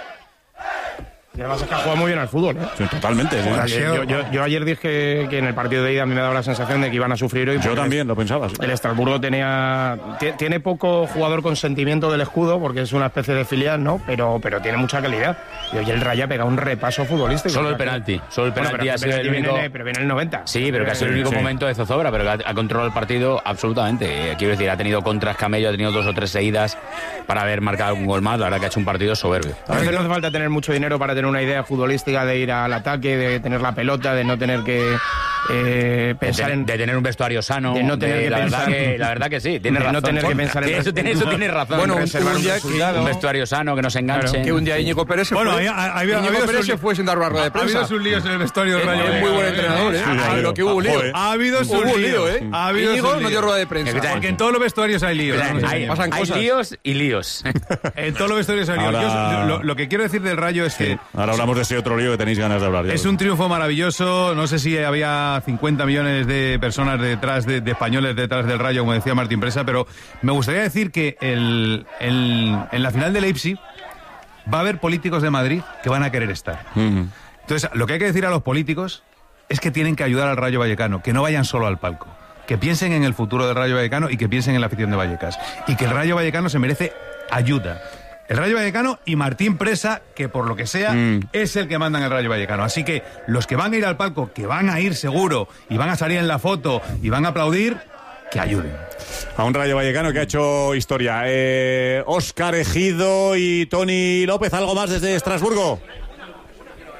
Y además es que ha jugado muy bien al fútbol, ¿eh? Sí, totalmente. O sea, yo, yo, yo ayer dije que en el partido de ida a mí me daba la sensación de que iban a sufrir hoy. Yo también lo pensaba. Sí. El Estrasburgo tenía tiene poco jugador con sentimiento del escudo, porque es una especie de filial, ¿no? Pero, pero tiene mucha calidad. Y hoy el Rayo ha pegado un repaso futbolístico. Solo el penalti. Solo el penalti bueno, ha sido el único... Viene, pero viene el noventa. Sí, pero que ha sido el único sí. momento de zozobra, pero que ha, ha controlado el partido absolutamente. Quiero decir, ha tenido contras Camello, ha tenido dos o tres seguidas para haber marcado un gol más. La verdad que ha hecho un partido soberbio. A veces no hace falta tener mucho dinero para tener una idea futbolística, de ir al ataque, de tener la pelota, de no tener que eh, pensar de, en... De tener un vestuario sano. De no tener de, que la, pensar verdad que, la verdad que sí, tiene de razón. no tener que pensar en... Eso tiene, eso tiene razón. Bueno, un, un, día que, un vestuario sano, que no se enganche. Claro, que un día Íñigo Pérez se bueno, fue. Bueno, ha, ha, ha, Íñigo ha Pérez se fue sin dar barra de prensa. Ha habido sus líos en el vestuario del Rayo. Es muy buen entrenador, ¿eh? Lo que hubo lío. Ha habido sus líos, ¿eh? Íñigo no dio rueda de prensa. Porque en todos los vestuarios hay líos. Hay líos y líos. En todos los vestuarios hay líos. Lo que quiero decir del Rayo es que... Ahora hablamos de ese otro lío que tenéis ganas de hablar. Es un triunfo maravilloso. No sé si había cincuenta millones de personas detrás, de, de españoles detrás del Rayo, como decía Martín Presa, pero me gustaría decir que el, el, en la final de Leipzig va a haber políticos de Madrid que van a querer estar. Uh-huh. Entonces, lo que hay que decir a los políticos es que tienen que ayudar al Rayo Vallecano, que no vayan solo al palco, que piensen en el futuro del Rayo Vallecano y que piensen en la afición de Vallecas, y que el Rayo Vallecano se merece ayuda. El Rayo Vallecano y Martín Presa, que por lo que sea, mm. es el que manda en el Rayo Vallecano. Así que los que van a ir al palco, que van a ir seguro, y van a salir en la foto, y van a aplaudir, que ayuden. A un Rayo Vallecano que ha hecho historia. Eh, Óscar Ejido y Toni López, ¿algo más desde Estrasburgo?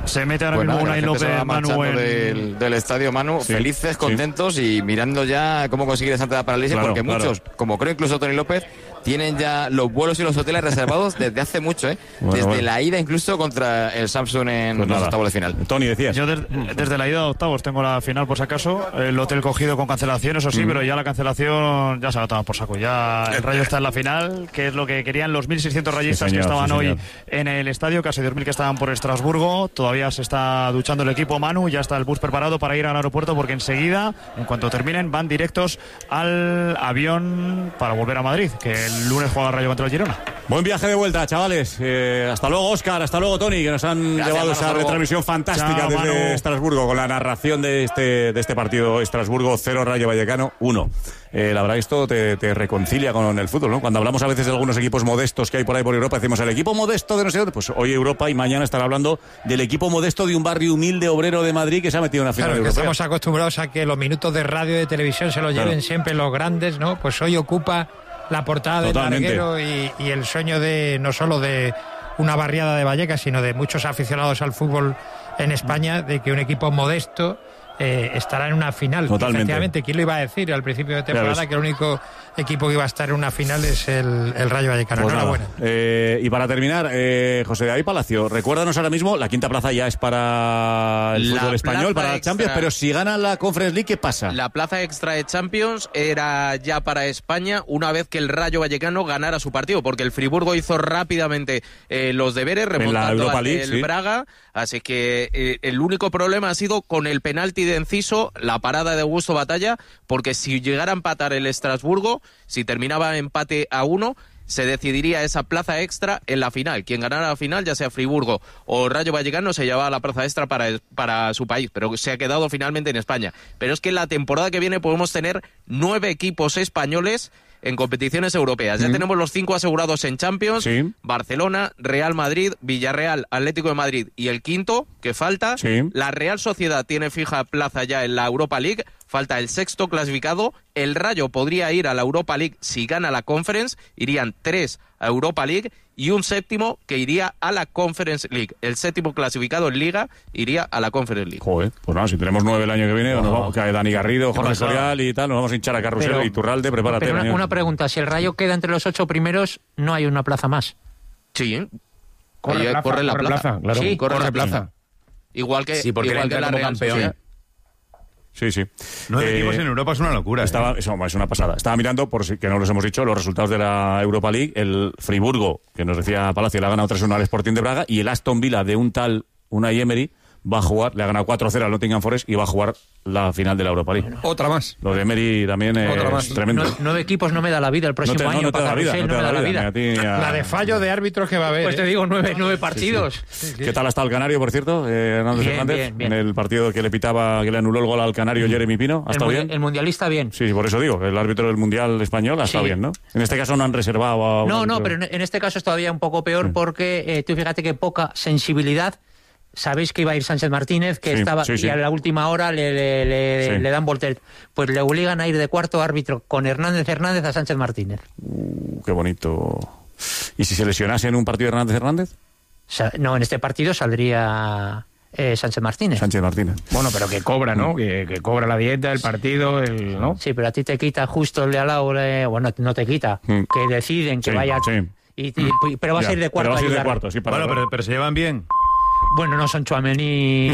Se mete ahora Bueno, mismo la Unai gente se López, va Manu, marchando en... del, del estadio, Manu, Sí, felices, sí. contentos y mirando ya cómo conseguir esa entrada para el Elche, Claro, porque claro. muchos, como creo incluso Tony López, tienen ya los vuelos y los hoteles reservados desde hace mucho, ¿eh? Bueno, desde bueno. la ida incluso contra el Samsung en Pues los nada. octavos de final. Tony, decías. Yo des- desde la ida a octavos tengo la final por si acaso, el hotel cogido con cancelación, eso sí, Mm. pero ya la cancelación ya se ha tomado por saco. Ya el Rayo está en la final, que es lo que querían los mil seiscientos rayistas Sí, señor, que estaban sí, hoy señor. en el estadio, casi dos mil que estaban por Estrasburgo. Todavía se está duchando el equipo, Manu, ya está el bus preparado para ir al aeropuerto porque enseguida, en cuanto terminen, van directos al avión para volver a Madrid, que el lunes juega el Rayo contra el Girona. Buen viaje de vuelta, chavales. Eh, hasta luego, Óscar. Hasta luego, Tony, que nos han Gracias, llevado Manu, esa hasta luego. retransmisión fantástica Chao, desde Manu. Estrasburgo con la narración de este, de este partido. Estrasburgo cero, Rayo Vallecano uno. Eh, la verdad que esto te, te reconcilia con el fútbol, ¿no? Cuando hablamos a veces de algunos equipos modestos que hay por ahí por Europa, decimos el equipo modesto de no sé dónde. Pues hoy Europa y mañana estará hablando del equipo modesto de un barrio humilde obrero de Madrid que se ha metido en una final Claro, que europea. estamos acostumbrados a que los minutos de radio y de televisión se los Claro. lleven siempre los grandes, ¿no? Pues hoy ocupa la portada del Totalmente. larguero y, y el sueño de no solo de una barriada de Vallecas, sino de muchos aficionados al fútbol en España, de que un equipo modesto eh, estará en una final. Totalmente. Efectivamente, ¿quién lo iba a decir al principio de Ya temporada? ves. Que el único equipo que iba a estar en una final es el, el Rayo Vallecano. Pues nada. Enhorabuena. Eh, y para terminar, eh, José David Palacio, recuérdanos ahora mismo, la quinta plaza ya es para el La fútbol español, plaza para la extra. Champions, pero si gana la Conference League, ¿qué pasa? La plaza extra de Champions era ya para España una vez que el Rayo Vallecano ganara su partido, porque el Friburgo hizo rápidamente eh, los deberes remontando Europa al League, del sí. Braga, así que eh, el único problema ha sido con el penalti de Enciso, la parada de Augusto Batalla, porque si llegara a empatar el Estrasburgo, si terminaba empate a uno, se decidiría esa plaza extra en la final. Quien ganara la final, ya sea Friburgo o Rayo Vallecano, se llevaba la plaza extra para, para su país, pero se ha quedado finalmente en España. Pero es que la temporada que viene podemos tener nueve equipos españoles en competiciones europeas. Ya Mm. tenemos los cinco asegurados en Champions, Sí. Barcelona, Real Madrid, Villarreal, Atlético de Madrid y el quinto, que falta, Sí. la Real Sociedad tiene fija plaza ya en la Europa League, falta el sexto clasificado, el Rayo podría ir a la Europa League si gana la Conference, irían tres a Europa League y un séptimo que iría a la Conference League. El séptimo clasificado en Liga iría a la Conference League. Joder, pues nada, si tenemos nueve el año que viene, nos vamos, que Dani Garrido, Jorge pasa? Sorial y tal, nos vamos a hinchar a Carrusel Pero- y Turralde, prepárate. Pero una, mañana. una pregunta, si el Rayo queda entre los ocho primeros, no hay una plaza más. Sí. Corre Ahí plaza, corre la corre plaza. plaza, claro. Sí, Corre corre plaza. plaza. Igual que, Sí, porque igual entra que la como Real campeón. Sociedad. Sí, sí. Nueve Eh, equipos en Europa es una locura. Estaba, ¿eh? eso, es una pasada. Estaba mirando, por si que no los hemos dicho, los resultados de la Europa League. El Friburgo, que nos decía Palacio, le ha ganado tres uno al Sporting de Braga. Y el Aston Villa de un tal Unai Emery va a jugar, le ha ganado cuatro cero al Nottingham Forest y va a jugar la final de la Europa League. Otra más. Lo de Emery también Otra es más. tremendo. No- nueve equipos no me da la vida el próximo No te- no, año. no te da para la vida, Carrusel, no te da la vida, ni a ti ni a- La de fallo de árbitros que va a haber. Pues te ¿eh? digo, nueve, nueve partidos. ¿Qué tal está el Canario, por cierto, eh, Hernández Bien, Hernández? bien, bien. En el partido que le pitaba, que le anuló el gol al Canario Jeremy Pino. ¿Ha El, estado mundi- bien? el mundialista bien. Sí, por eso digo, el árbitro del Mundial español ha estado Sí. bien, ¿no? En este caso no han reservado a un No, no, árbitro. pero en, en este caso es todavía un poco peor porque eh, tú fíjate que poca sensibilidad. Sabéis que iba a ir Sánchez Martínez, que Sí, estaba sí, sí. y a la última hora le, le, le- Sí. le dan volter. Pues le obligan a ir de cuarto árbitro con Hernández Hernández a Sánchez Martínez. Uh, qué bonito. ¿Y si se lesionase en un partido Hernández Hernández? Sa- no, en este partido saldría eh, Sánchez Martínez. Sánchez Martínez. Bueno, pero que cobra, ¿no? Que, que cobra la dieta, el partido, el, ¿no? Sí, pero a ti te quita justo el de al lado, eh, bueno, no te quita, Mm. que deciden que Sí, vaya... sí. Y, y- pero vas Ya, a ir de cuarto pero vas a ir de ayudar. cuarto, sí, para Bueno, pero, pero se llevan bien. Bueno, no son Tchouaméni y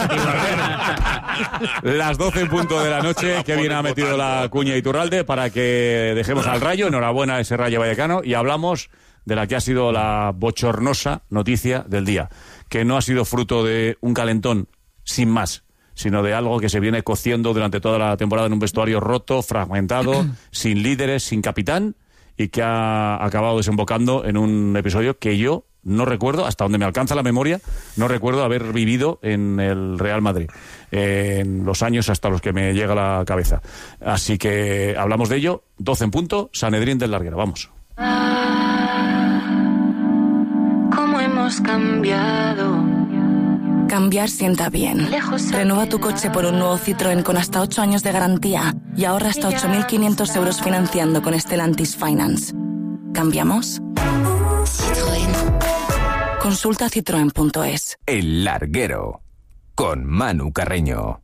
Las doce en punto de la noche, que bien ha metido la cuña Iturralde para que dejemos al Rayo. Enhorabuena a ese Rayo Vallecano y hablamos de la que ha sido la bochornosa noticia del día, que no ha sido fruto de un calentón sin más, sino de algo que se viene cociendo durante toda la temporada en un vestuario roto, fragmentado, sin líderes, sin capitán, y que ha acabado desembocando en un episodio que yo no recuerdo, hasta donde me alcanza la memoria, no recuerdo haber vivido en el Real Madrid, eh, en los años hasta los que me llega a la cabeza. Así que hablamos de ello, doce en punto, Sanedrín del Larguero, vamos. ¿Cómo hemos cambiado? Cambiar sienta bien. Renueva tu coche por un nuevo Citroën con hasta ocho años de garantía y ahorra hasta ocho mil quinientos euros financiando con Stellantis Finance. ¿Cambiamos? Consulta citroen punto es. El Larguero, con Manu Carreño.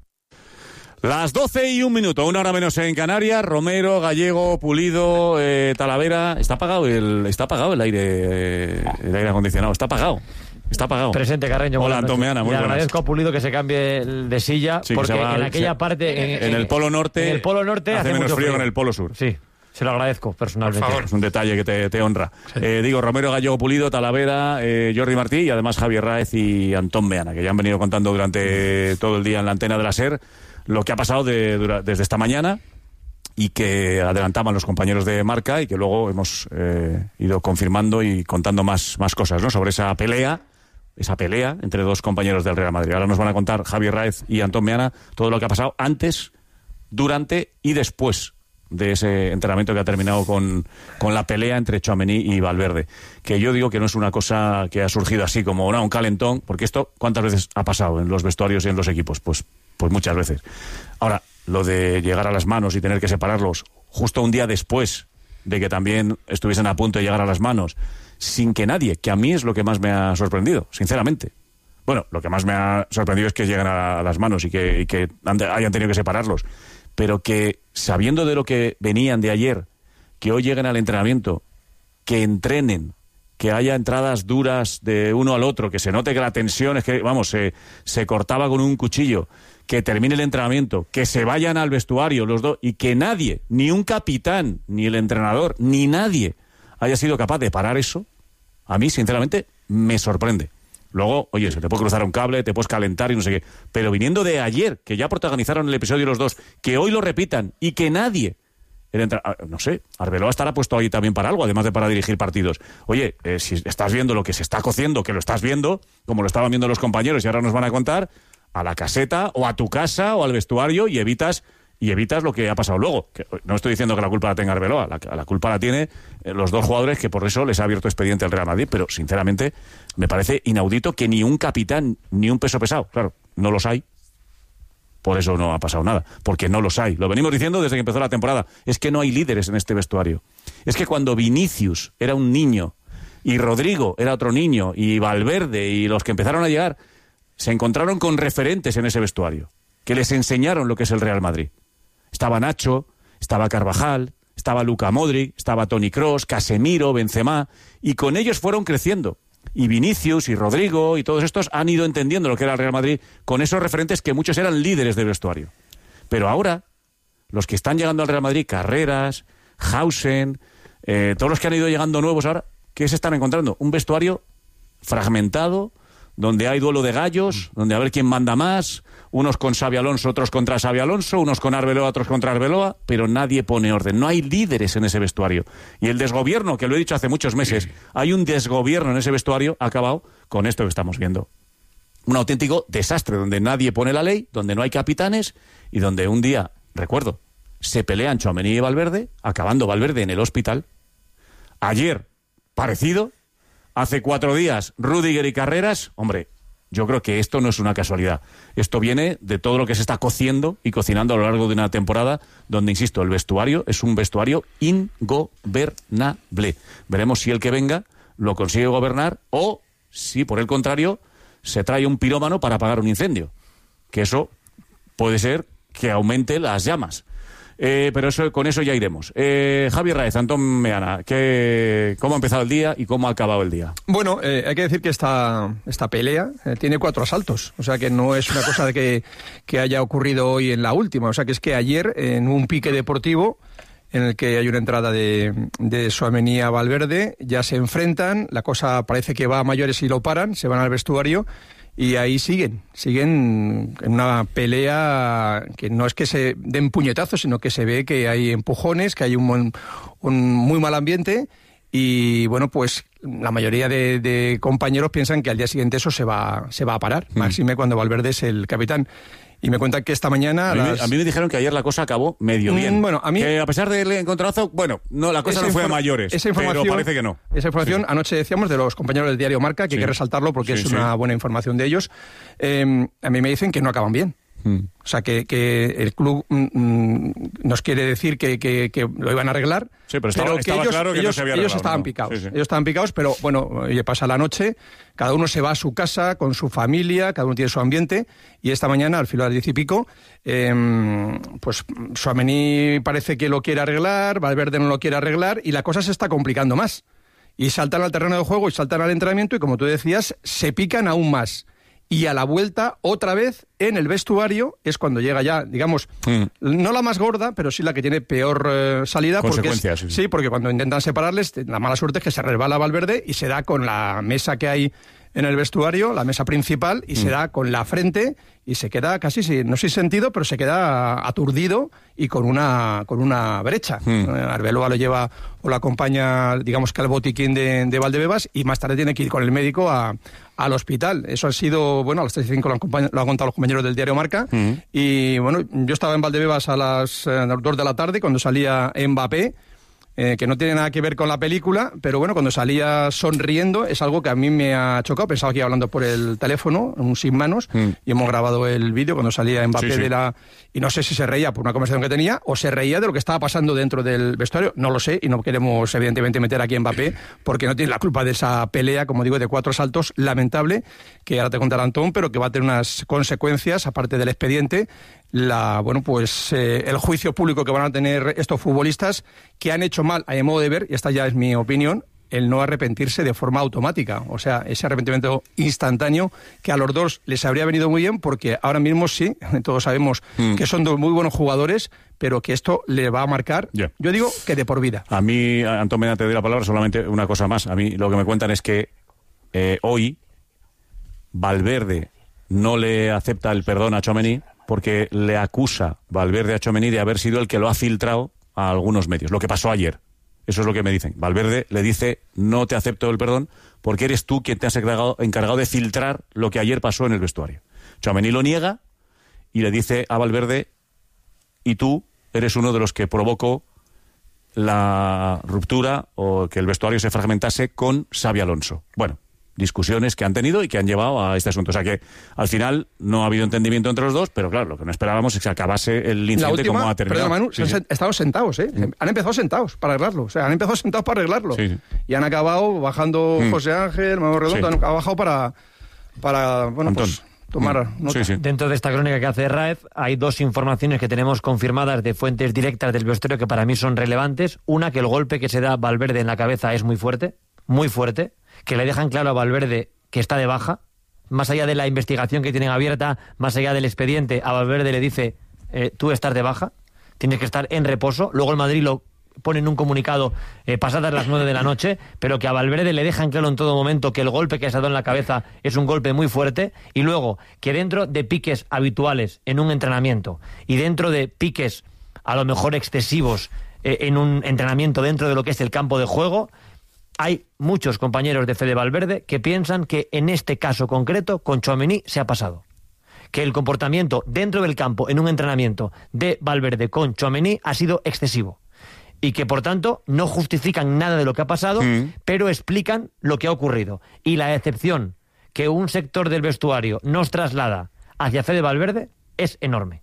Las doce y un minuto, una hora menos en Canarias. Romero, Gallego, Pulido, eh, Talavera. Está apagado el, está apagado el aire, eh, el aire acondicionado. Está apagado. Está apagado. Presente, Carreño. Hola, Antón Meana, muy Le buenas. agradezco a Pulido que se cambie de silla, Sí, porque va, en aquella se, parte... En, en el Polo Norte, en el Polo Norte hace, hace menos mucho frío frío. que en el Polo Sur. Sí, se lo agradezco personalmente. Por favor. Es un detalle que te, te honra. Sí. Eh, digo, Romero, Gallego, Pulido, Talavera, eh, Jordi Martí y además Javier Raez y Antón Meana, que ya han venido contando durante todo el día en la antena de la SER lo que ha pasado de, dura, desde esta mañana y que adelantaban los compañeros de Marca y que luego hemos eh, ido confirmando y contando más, más cosas, ¿no? Sobre esa pelea, esa pelea entre dos compañeros del Real Madrid. Ahora nos van a contar Javier Raez y Antón Meana todo lo que ha pasado antes, durante y después de ese entrenamiento que ha terminado con, con la pelea entre Tchouaméni y Valverde. Que yo digo que no es una cosa que ha surgido así como no, un calentón, porque esto ¿cuántas veces ha pasado en los vestuarios y en los equipos? Pues Pues muchas veces. Ahora, lo de llegar a las manos y tener que separarlos justo un día después de que también estuviesen a punto de llegar a las manos, sin que nadie, que a mí es lo que más me ha sorprendido, sinceramente. Bueno, lo que más me ha sorprendido es que lleguen a las manos y que, y que hayan tenido que separarlos. Pero que, sabiendo de lo que venían de ayer, que hoy lleguen al entrenamiento, que entrenen, que haya entradas duras de uno al otro, que se note que la tensión es que, vamos, se, se cortaba con un cuchillo, que termine el entrenamiento, que se vayan al vestuario los dos y que nadie, ni un capitán, ni el entrenador, ni nadie haya sido capaz de parar eso, a mí, sinceramente, me sorprende. Luego, oye, se te puede cruzar un cable, te puedes calentar y no sé qué, pero viniendo de ayer, que ya protagonizaron el episodio los dos, que hoy lo repitan y que nadie... El entra... No sé, Arbeloa estará puesto ahí también para algo, además de para dirigir partidos. Oye, eh, si estás viendo lo que se está cociendo, que lo estás viendo, como lo estaban viendo los compañeros y ahora nos van a contar, a la caseta o a tu casa o al vestuario y evitas y evitas lo que ha pasado luego. Que no estoy diciendo que la culpa la tenga Arbeloa, la, la culpa la tiene eh, los dos jugadores que por eso les ha abierto expediente el Real Madrid, pero sinceramente me parece inaudito que ni un capitán ni un peso pesado, claro, no los hay. Por eso no ha pasado nada, porque no los hay. Lo venimos diciendo desde que empezó la temporada. Es que no hay líderes en este vestuario. Es que cuando Vinicius era un niño y Rodrigo era otro niño y Valverde y los que empezaron a llegar se encontraron con referentes en ese vestuario que les enseñaron lo que es el Real Madrid. Estaba Nacho, estaba Carvajal, estaba Luka Modric, estaba Toni Kroos, Casemiro, Benzema, y con ellos fueron creciendo. Y Vinicius y Rodrigo y todos estos han ido entendiendo lo que era el Real Madrid con esos referentes que muchos eran líderes del vestuario. Pero ahora, los que están llegando al Real Madrid, Carreras, Hausen, eh, todos los que han ido llegando nuevos ahora, ¿qué se están encontrando? Un vestuario fragmentado, donde hay duelo de gallos, donde a ver quién manda más, unos con Xabi Alonso, otros contra Xabi Alonso, unos con Arbeloa, otros contra Arbeloa, pero nadie pone orden. No hay líderes en ese vestuario. Y el desgobierno, que lo he dicho hace muchos meses, hay un desgobierno en ese vestuario, ha acabado con esto que estamos viendo. Un auténtico desastre, donde nadie pone la ley, donde no hay capitanes y donde un día, recuerdo, se pelean Tchouaméni y Valverde, acabando Valverde en el hospital. Ayer, parecido. Hace cuatro días, Rüdiger y Carreras. Hombre, yo creo que esto no es una casualidad. Esto viene de todo lo que se está cociendo y cocinando a lo largo de una temporada donde, insisto, el vestuario es un vestuario ingobernable. Veremos si el que venga lo consigue gobernar o si, por el contrario, se trae un pirómano para apagar un incendio. Que eso puede ser que aumente las llamas. Eh, pero eso, con eso ya iremos. Eh, Javier Raez, Antón Meana, ¿qué, ¿cómo ha empezado el día y cómo ha acabado el día? Bueno, eh, hay que decir que esta, esta pelea eh, tiene cuatro asaltos. O sea que no es una cosa de que, que haya ocurrido hoy en la última. O sea que es que ayer, en un pique deportivo en el que hay una entrada de, de Tchouaméni a Valverde, ya se enfrentan, la cosa parece que va a mayores y lo paran, se van al vestuario. Y ahí siguen, siguen en una pelea que no es que se den puñetazos, sino que se ve que hay empujones, que hay un, un muy mal ambiente y, bueno, pues la mayoría de, de compañeros piensan que al día siguiente eso se va, se va a parar, mm. máxime cuando Valverde es el capitán. Y me cuentan que esta mañana... A mí, las... me, a mí me dijeron que ayer la cosa acabó medio bien. Mm, bueno, a mí... Que a pesar del encontronazo, bueno, no, la cosa no fue a mayores, esa información, pero parece que no. Esa información, sí. Anoche decíamos, de los compañeros del diario Marca, que sí. hay que resaltarlo porque sí, es una sí. buena información de ellos. Eh, a mí me dicen que no acaban bien. Mm. O sea, que, que el club mm, nos quiere decir que, que, que lo iban a arreglar, sí, pero, estaba, pero que estaba ellos, claro que ellos, no se había ellos arreglado, estaban ¿no? picados. Sí, sí. Ellos estaban picados, pero bueno, oye, pasa la noche, cada uno se va a su casa con su familia, cada uno tiene su ambiente, y esta mañana, al filo de las diez y pico, eh, pues Tchouaméni parece que lo quiere arreglar, Valverde no lo quiere arreglar, y la cosa se está complicando más. Y saltan al terreno de juego y saltan al entrenamiento, y como tú decías, se pican aún más. Y a la vuelta, otra vez, en el vestuario, es cuando llega ya, digamos, mm. no la más gorda, pero sí la que tiene peor eh, salida. Consecuencias. Porque es, sí, sí. sí, porque cuando intentan separarles, la mala suerte es que se resbala Valverde y se da con la mesa que hay en el vestuario, la mesa principal, y mm. se da con la frente y se queda casi, sin, no sin sentido, pero se queda aturdido y con una con una brecha. Mm. Arbeloa lo lleva o lo acompaña, digamos que al botiquín de, de Valdebebas, y más tarde tiene que ir con el médico a, al hospital. Eso ha sido, bueno, a las tres y cinco lo han, lo han contado los compañeros del diario Marca. Mm. Y bueno, yo estaba en Valdebebas a las eh, dos de la tarde cuando salía Mbappé. Eh, que no tiene nada que ver con la película, pero bueno, cuando salía sonriendo es algo que a mí me ha chocado. Pensaba que iba hablando por el teléfono, un sin manos, mm. y hemos grabado el vídeo cuando salía Mbappé sí, sí. de la... Y no sé si se reía por una conversación que tenía o se reía de lo que estaba pasando dentro del vestuario. No lo sé, y no queremos evidentemente meter aquí a Mbappé porque no tiene la culpa de esa pelea, como digo, de cuatro saltos, lamentable, que ahora te contará Antón, pero que va a tener unas consecuencias, aparte del expediente, la bueno pues eh, el juicio público que van a tener estos futbolistas que han hecho mal, a mi modo de ver, y esta ya es mi opinión, el no arrepentirse de forma automática. O sea, ese arrepentimiento instantáneo que a los dos les habría venido muy bien, porque ahora mismo sí, todos sabemos mm. que son dos muy buenos jugadores, pero que esto le va a marcar, yeah. yo digo que de por vida. A mí, Antón Mena, te doy la palabra, solamente una cosa más. A mí lo que me cuentan es que eh, hoy Valverde no le acepta el perdón a Tchouaméni porque le acusa Valverde a Tchouaméni de haber sido el que lo ha filtrado a algunos medios. Lo que pasó ayer. Eso es lo que me dicen. Valverde le dice, no te acepto el perdón porque eres tú quien te has encargado, encargado de filtrar lo que ayer pasó en el vestuario. Tchouaméni lo niega y le dice a Valverde, y tú eres uno de los que provocó la ruptura o que el vestuario se fragmentase con Xabi Alonso. Bueno, discusiones que han tenido y que han llevado a este asunto. O sea que al final no ha habido entendimiento entre los dos, pero claro, lo que no esperábamos es que acabase el incidente última, como ha terminado. Perdón, Manu, sí, se han sí. estado sentados, ¿eh? Mm. Han empezado sentados para arreglarlo. O sea, han empezado sentados para arreglarlo. Sí, sí. Y han acabado bajando mm. José Ángel, Manuel Redondo, sí. han bajado para, para bueno, Antón. pues... tomar nota. Sí, sí. Dentro de esta crónica que hace Raez hay dos informaciones que tenemos confirmadas de fuentes directas del vestuario que para mí son relevantes. Una, que el golpe que se da Valverde en la cabeza es muy fuerte, muy fuerte, que le dejan claro a Valverde que está de baja, más allá de la investigación que tienen abierta, más allá del expediente, a Valverde le dice, eh, tú estás de baja, tienes que estar en reposo. Luego el Madrid lo pone en un comunicado eh, pasadas las nueve de la noche, pero que a Valverde le dejan claro en todo momento que el golpe que se ha dado en la cabeza es un golpe muy fuerte, y luego que dentro de piques habituales en un entrenamiento y dentro de piques a lo mejor excesivos eh, en un entrenamiento dentro de lo que es el campo de juego, hay muchos compañeros de Fede Valverde que piensan que en este caso concreto con Tchouaméni se ha pasado. Que el comportamiento dentro del campo en un entrenamiento de Valverde con Tchouaméni ha sido excesivo. Y que, por tanto, no justifican nada de lo que ha pasado, mm. pero explican lo que ha ocurrido. Y la excepción que un sector del vestuario nos traslada hacia Fede Valverde es enorme.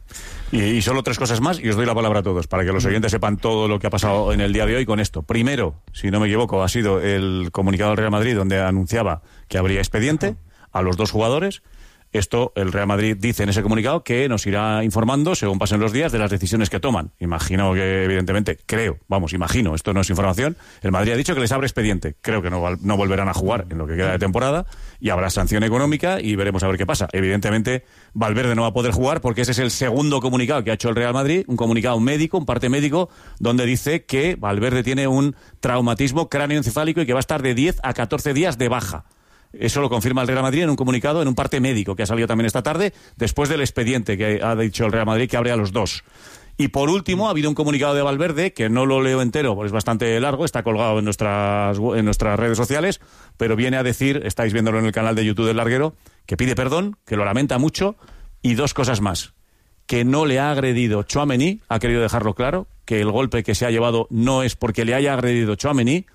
Y, y solo tres cosas más, y os doy la palabra a todos, para que los oyentes sepan todo lo que ha pasado en el día de hoy con esto. Primero, si no me equivoco, ha sido el comunicado del Real Madrid donde anunciaba que habría expediente a los dos jugadores. Esto, el Real Madrid dice en ese comunicado que nos irá informando, según pasen los días, de las decisiones que toman. Imagino que, evidentemente, creo, vamos, imagino, esto no es información, el Madrid ha dicho que les abre expediente. Creo que no, no volverán a jugar en lo que queda de temporada y habrá sanción económica y veremos a ver qué pasa. Evidentemente, Valverde no va a poder jugar porque ese es el segundo comunicado que ha hecho el Real Madrid, un comunicado médico, un parte médico, donde dice que Valverde tiene un traumatismo cráneoencefálico y que va a estar de diez a catorce días de baja. Eso lo confirma el Real Madrid en un comunicado, en un parte médico que ha salido también esta tarde, después del expediente que ha dicho el Real Madrid que abre a los dos. Y por último, ha habido un comunicado de Valverde, que no lo leo entero, porque es bastante largo, está colgado en nuestras, en nuestras redes sociales, pero viene a decir, estáis viéndolo en el canal de YouTube del Larguero, que pide perdón, que lo lamenta mucho, y dos cosas más. Que no le ha agredido Tchouaméni, ha querido dejarlo claro, que el golpe que se ha llevado no es porque le haya agredido Tchouaméni,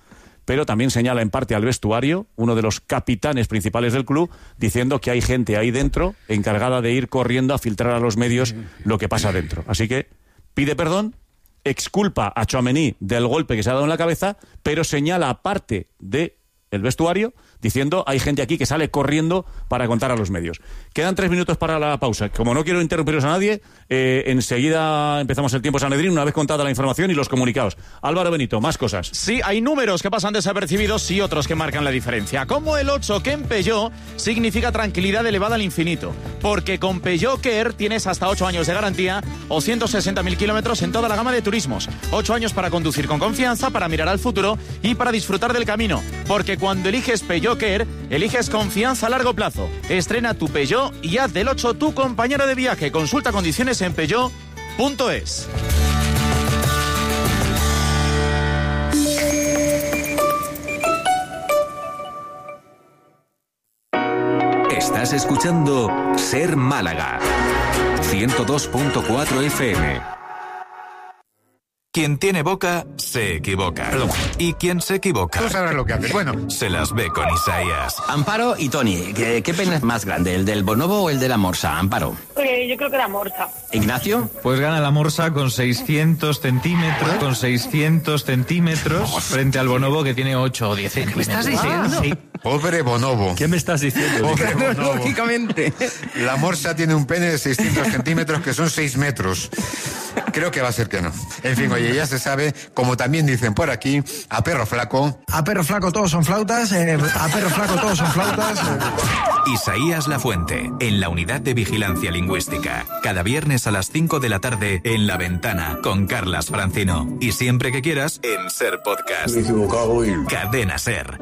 pero también señala en parte al vestuario, uno de los capitanes principales del club, diciendo que hay gente ahí dentro encargada de ir corriendo a filtrar a los medios lo que pasa dentro. Así que pide perdón, exculpa a Tchouaméni del golpe que se ha dado en la cabeza, pero señala aparte de el vestuario, diciendo hay gente aquí que sale corriendo para contar a los medios. Quedan tres minutos para la pausa. Como no quiero interrumpiros a nadie, eh, enseguida empezamos el tiempo Sanedrín, una vez contada la información y los comunicados. Álvaro Benito, más cosas. Sí, hay números que pasan desapercibidos y otros que marcan la diferencia. Como el ocho, que en Peugeot significa tranquilidad elevada al infinito. Porque con Peugeot Care tienes hasta ocho años de garantía o ciento sesenta mil kilómetros en toda la gama de turismos. ocho años para conducir con confianza, para mirar al futuro y para disfrutar del camino. Porque cuando eliges Peugeot Care, eliges confianza a largo plazo. Estrena tu Peugeot y haz del ocho tu compañero de viaje. Consulta condiciones en peugeot punto es. Estás escuchando Ser Málaga, ciento dos punto cuatro F M. Quien tiene boca, se equivoca. Perdón. Y quien se equivoca... Tú sabrás lo que haces. Bueno. Se las ve con Isaías. Amparo y Tony, ¿qué, qué pene es más grande, el del bonobo o el de la morsa? Amparo. Eh, yo creo que la morsa. ¿Ignacio? Pues gana la morsa con seiscientos centímetros, con seiscientos centímetros, frente al bonobo que tiene ocho o diez centímetros. ¿Qué me estás diciendo? Sí. Pobre bonobo. ¿Qué me estás diciendo? Pobre bonobo. Lógicamente. La morsa tiene un pene de seiscientos centímetros, que son seis metros. Creo que va a ser que no. En fin, oye, ya se sabe, como también dicen por aquí, a perro flaco. A perro flaco todos son flautas, eh, a perro flaco todos son flautas. Eh. Isaías Lafuente, en la Unidad de Vigilancia Lingüística. Cada viernes a las cinco de la tarde en La Ventana, con Carlas Francino. Y siempre que quieras, en Ser Podcast. Me he equivocado y... Cadena Ser.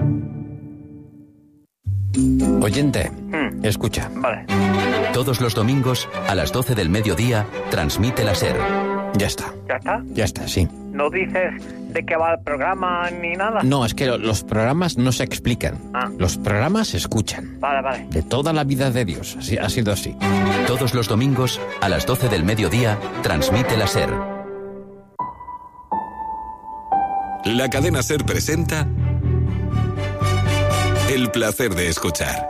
Oyente, mm. escucha. Vale. Todos los domingos, a las doce del mediodía, transmite la Ser. Ya está. ¿Ya está? Ya está, sí. ¿No dices de qué va el programa ni nada? No, es que lo, los programas no se explican. Ah. Los programas se escuchan. Vale, vale. De toda la vida de Dios. Así, ha sido así. Todos los domingos, a las doce del mediodía, transmite la Ser. La Cadena Ser presenta El placer de escuchar.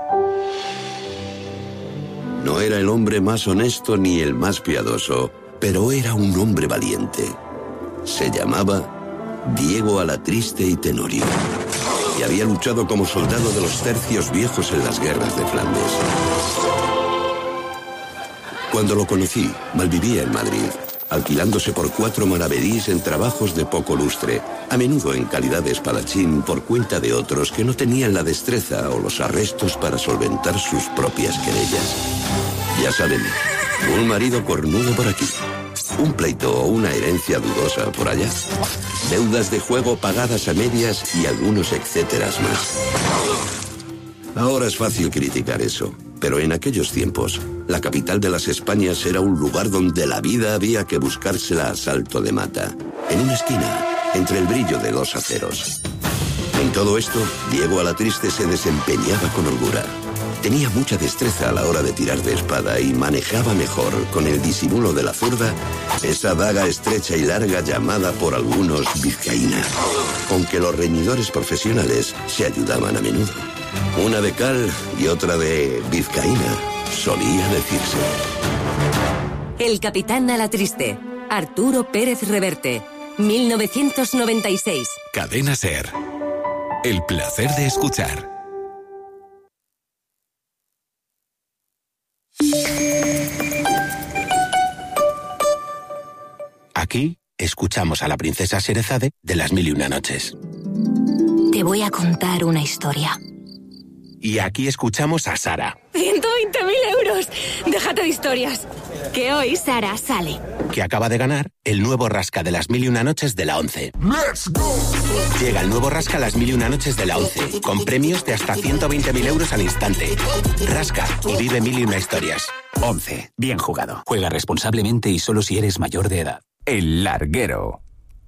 No era el hombre más honesto ni el más piadoso, pero era un hombre valiente. Se llamaba Diego Alatriste y Tenorio, y había luchado como soldado de los tercios viejos en las guerras de Flandes. Cuando lo conocí, malvivía en Madrid, alquilándose por cuatro maravedís en trabajos de poco lustre, a menudo en calidad de espadachín por cuenta de otros que no tenían la destreza o los arrestos para solventar sus propias querellas. Ya saben, un marido cornudo por aquí, un pleito o una herencia dudosa por allá, deudas de juego pagadas a medias y algunos etcéteras más. Ahora es fácil criticar eso, pero en aquellos tiempos, la capital de las Españas era un lugar donde la vida había que buscársela a salto de mata, en una esquina, entre el brillo de dos aceros. En todo esto, Diego Alatriste se desempeñaba con holgura. Tenía mucha destreza a la hora de tirar de espada y manejaba mejor, con el disimulo de la zurda, esa daga estrecha y larga llamada por algunos vizcaína, con que los reñidores profesionales se ayudaban a menudo. Una de cal y otra de vizcaína, solía decirse. El capitán Alatriste, Arturo Pérez Reverte, mil novecientos noventa y seis. Cadena Ser. El placer de escuchar. Aquí escuchamos a la princesa Sherezade de Las Mil y Una Noches. Te voy a contar una historia. Y aquí escuchamos a Sara, ciento veinte mil euros. Déjate de historias. Que hoy Sara sale. que acaba de ganar el nuevo Rasca de Las Mil y Una Noches de la ONCE. ¡Let's go! Llega el nuevo Rasca Las Mil y Una Noches de la ONCE, con premios de hasta ciento veinte mil euros al instante. Rasca y vive mil y una historias. ONCE. Bien jugado. Juega responsablemente y solo si eres mayor de edad. El Larguero.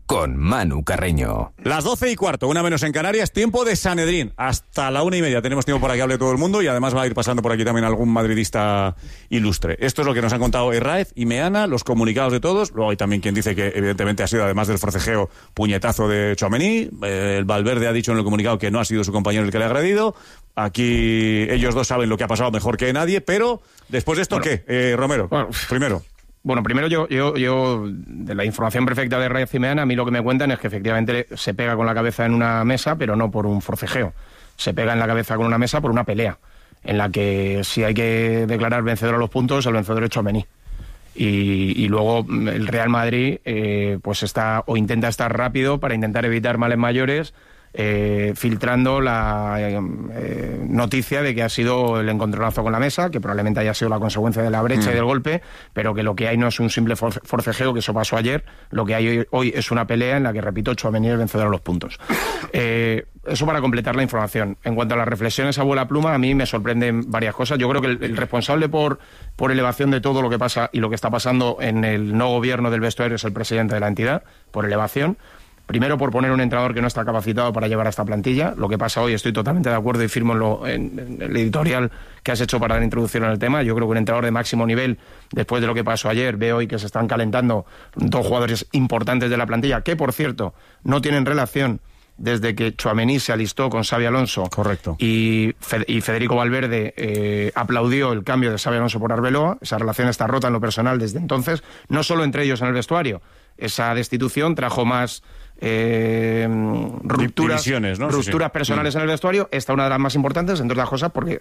con Manu Carreño. Las doce y cuarto, una menos en Canarias, tiempo de Sanedrín. Hasta la una y media tenemos tiempo para que hable todo el mundo y además va a ir pasando por aquí también algún madridista ilustre. Esto es lo que nos han contado Herráez y Meana, los comunicados de todos. Luego hay también quien dice que evidentemente ha sido, además del forcejeo, puñetazo de Tchouaméni. El Valverde ha dicho en el comunicado que no ha sido su compañero el que le ha agredido. Aquí ellos dos saben lo que ha pasado mejor que nadie, pero después de esto, bueno, ¿qué? Eh, Romero, bueno, primero. Bueno, primero yo, yo, yo, de la información perfecta de Herráez y Meana, a mí lo que me cuentan es que efectivamente se pega con la cabeza en una mesa, pero no por un forcejeo. Se pega en la cabeza con una mesa por una pelea, en la que si hay que declarar vencedor a los puntos, el vencedor es Tchouaméni. Y, y luego el Real Madrid eh, pues está o intenta estar rápido para intentar evitar males mayores, Eh, filtrando la eh, noticia de que ha sido el encontronazo con la mesa, que probablemente haya sido la consecuencia de la brecha mm. y del golpe, pero que lo que hay no es un simple forcejeo, que eso pasó ayer. Lo que hay hoy, hoy es una pelea en la que, repito, Tchouaméni es el vencedor a los puntos. Eh, eso para completar la información. En cuanto a las reflexiones a vuela pluma, a mí me sorprenden varias cosas. Yo creo que el, el responsable por, por elevación de todo lo que pasa y lo que está pasando en el no gobierno del vestuario es el presidente de la entidad, por elevación. Primero, por poner un entrenador que no está capacitado para llevar a esta plantilla. Lo que pasa hoy, estoy totalmente de acuerdo y firmo en, lo, en, en el editorial que has hecho para dar introducción en el tema. Yo creo que un entrenador de máximo nivel, después de lo que pasó ayer, veo hoy que se están calentando dos jugadores importantes de la plantilla, que por cierto no tienen relación desde que Tchouaméni se alistó con Xabi Alonso. Correcto. Y, Fe, y Federico Valverde eh, aplaudió el cambio de Xabi Alonso por Arbeloa. Esa relación está rota en lo personal desde entonces, no solo entre ellos en el vestuario. Esa destitución trajo más eh, rupturas, Divisiones, ¿no? rupturas sí, sí. personales mm. en el vestuario. Esta una de las más importantes, entre otras cosas, porque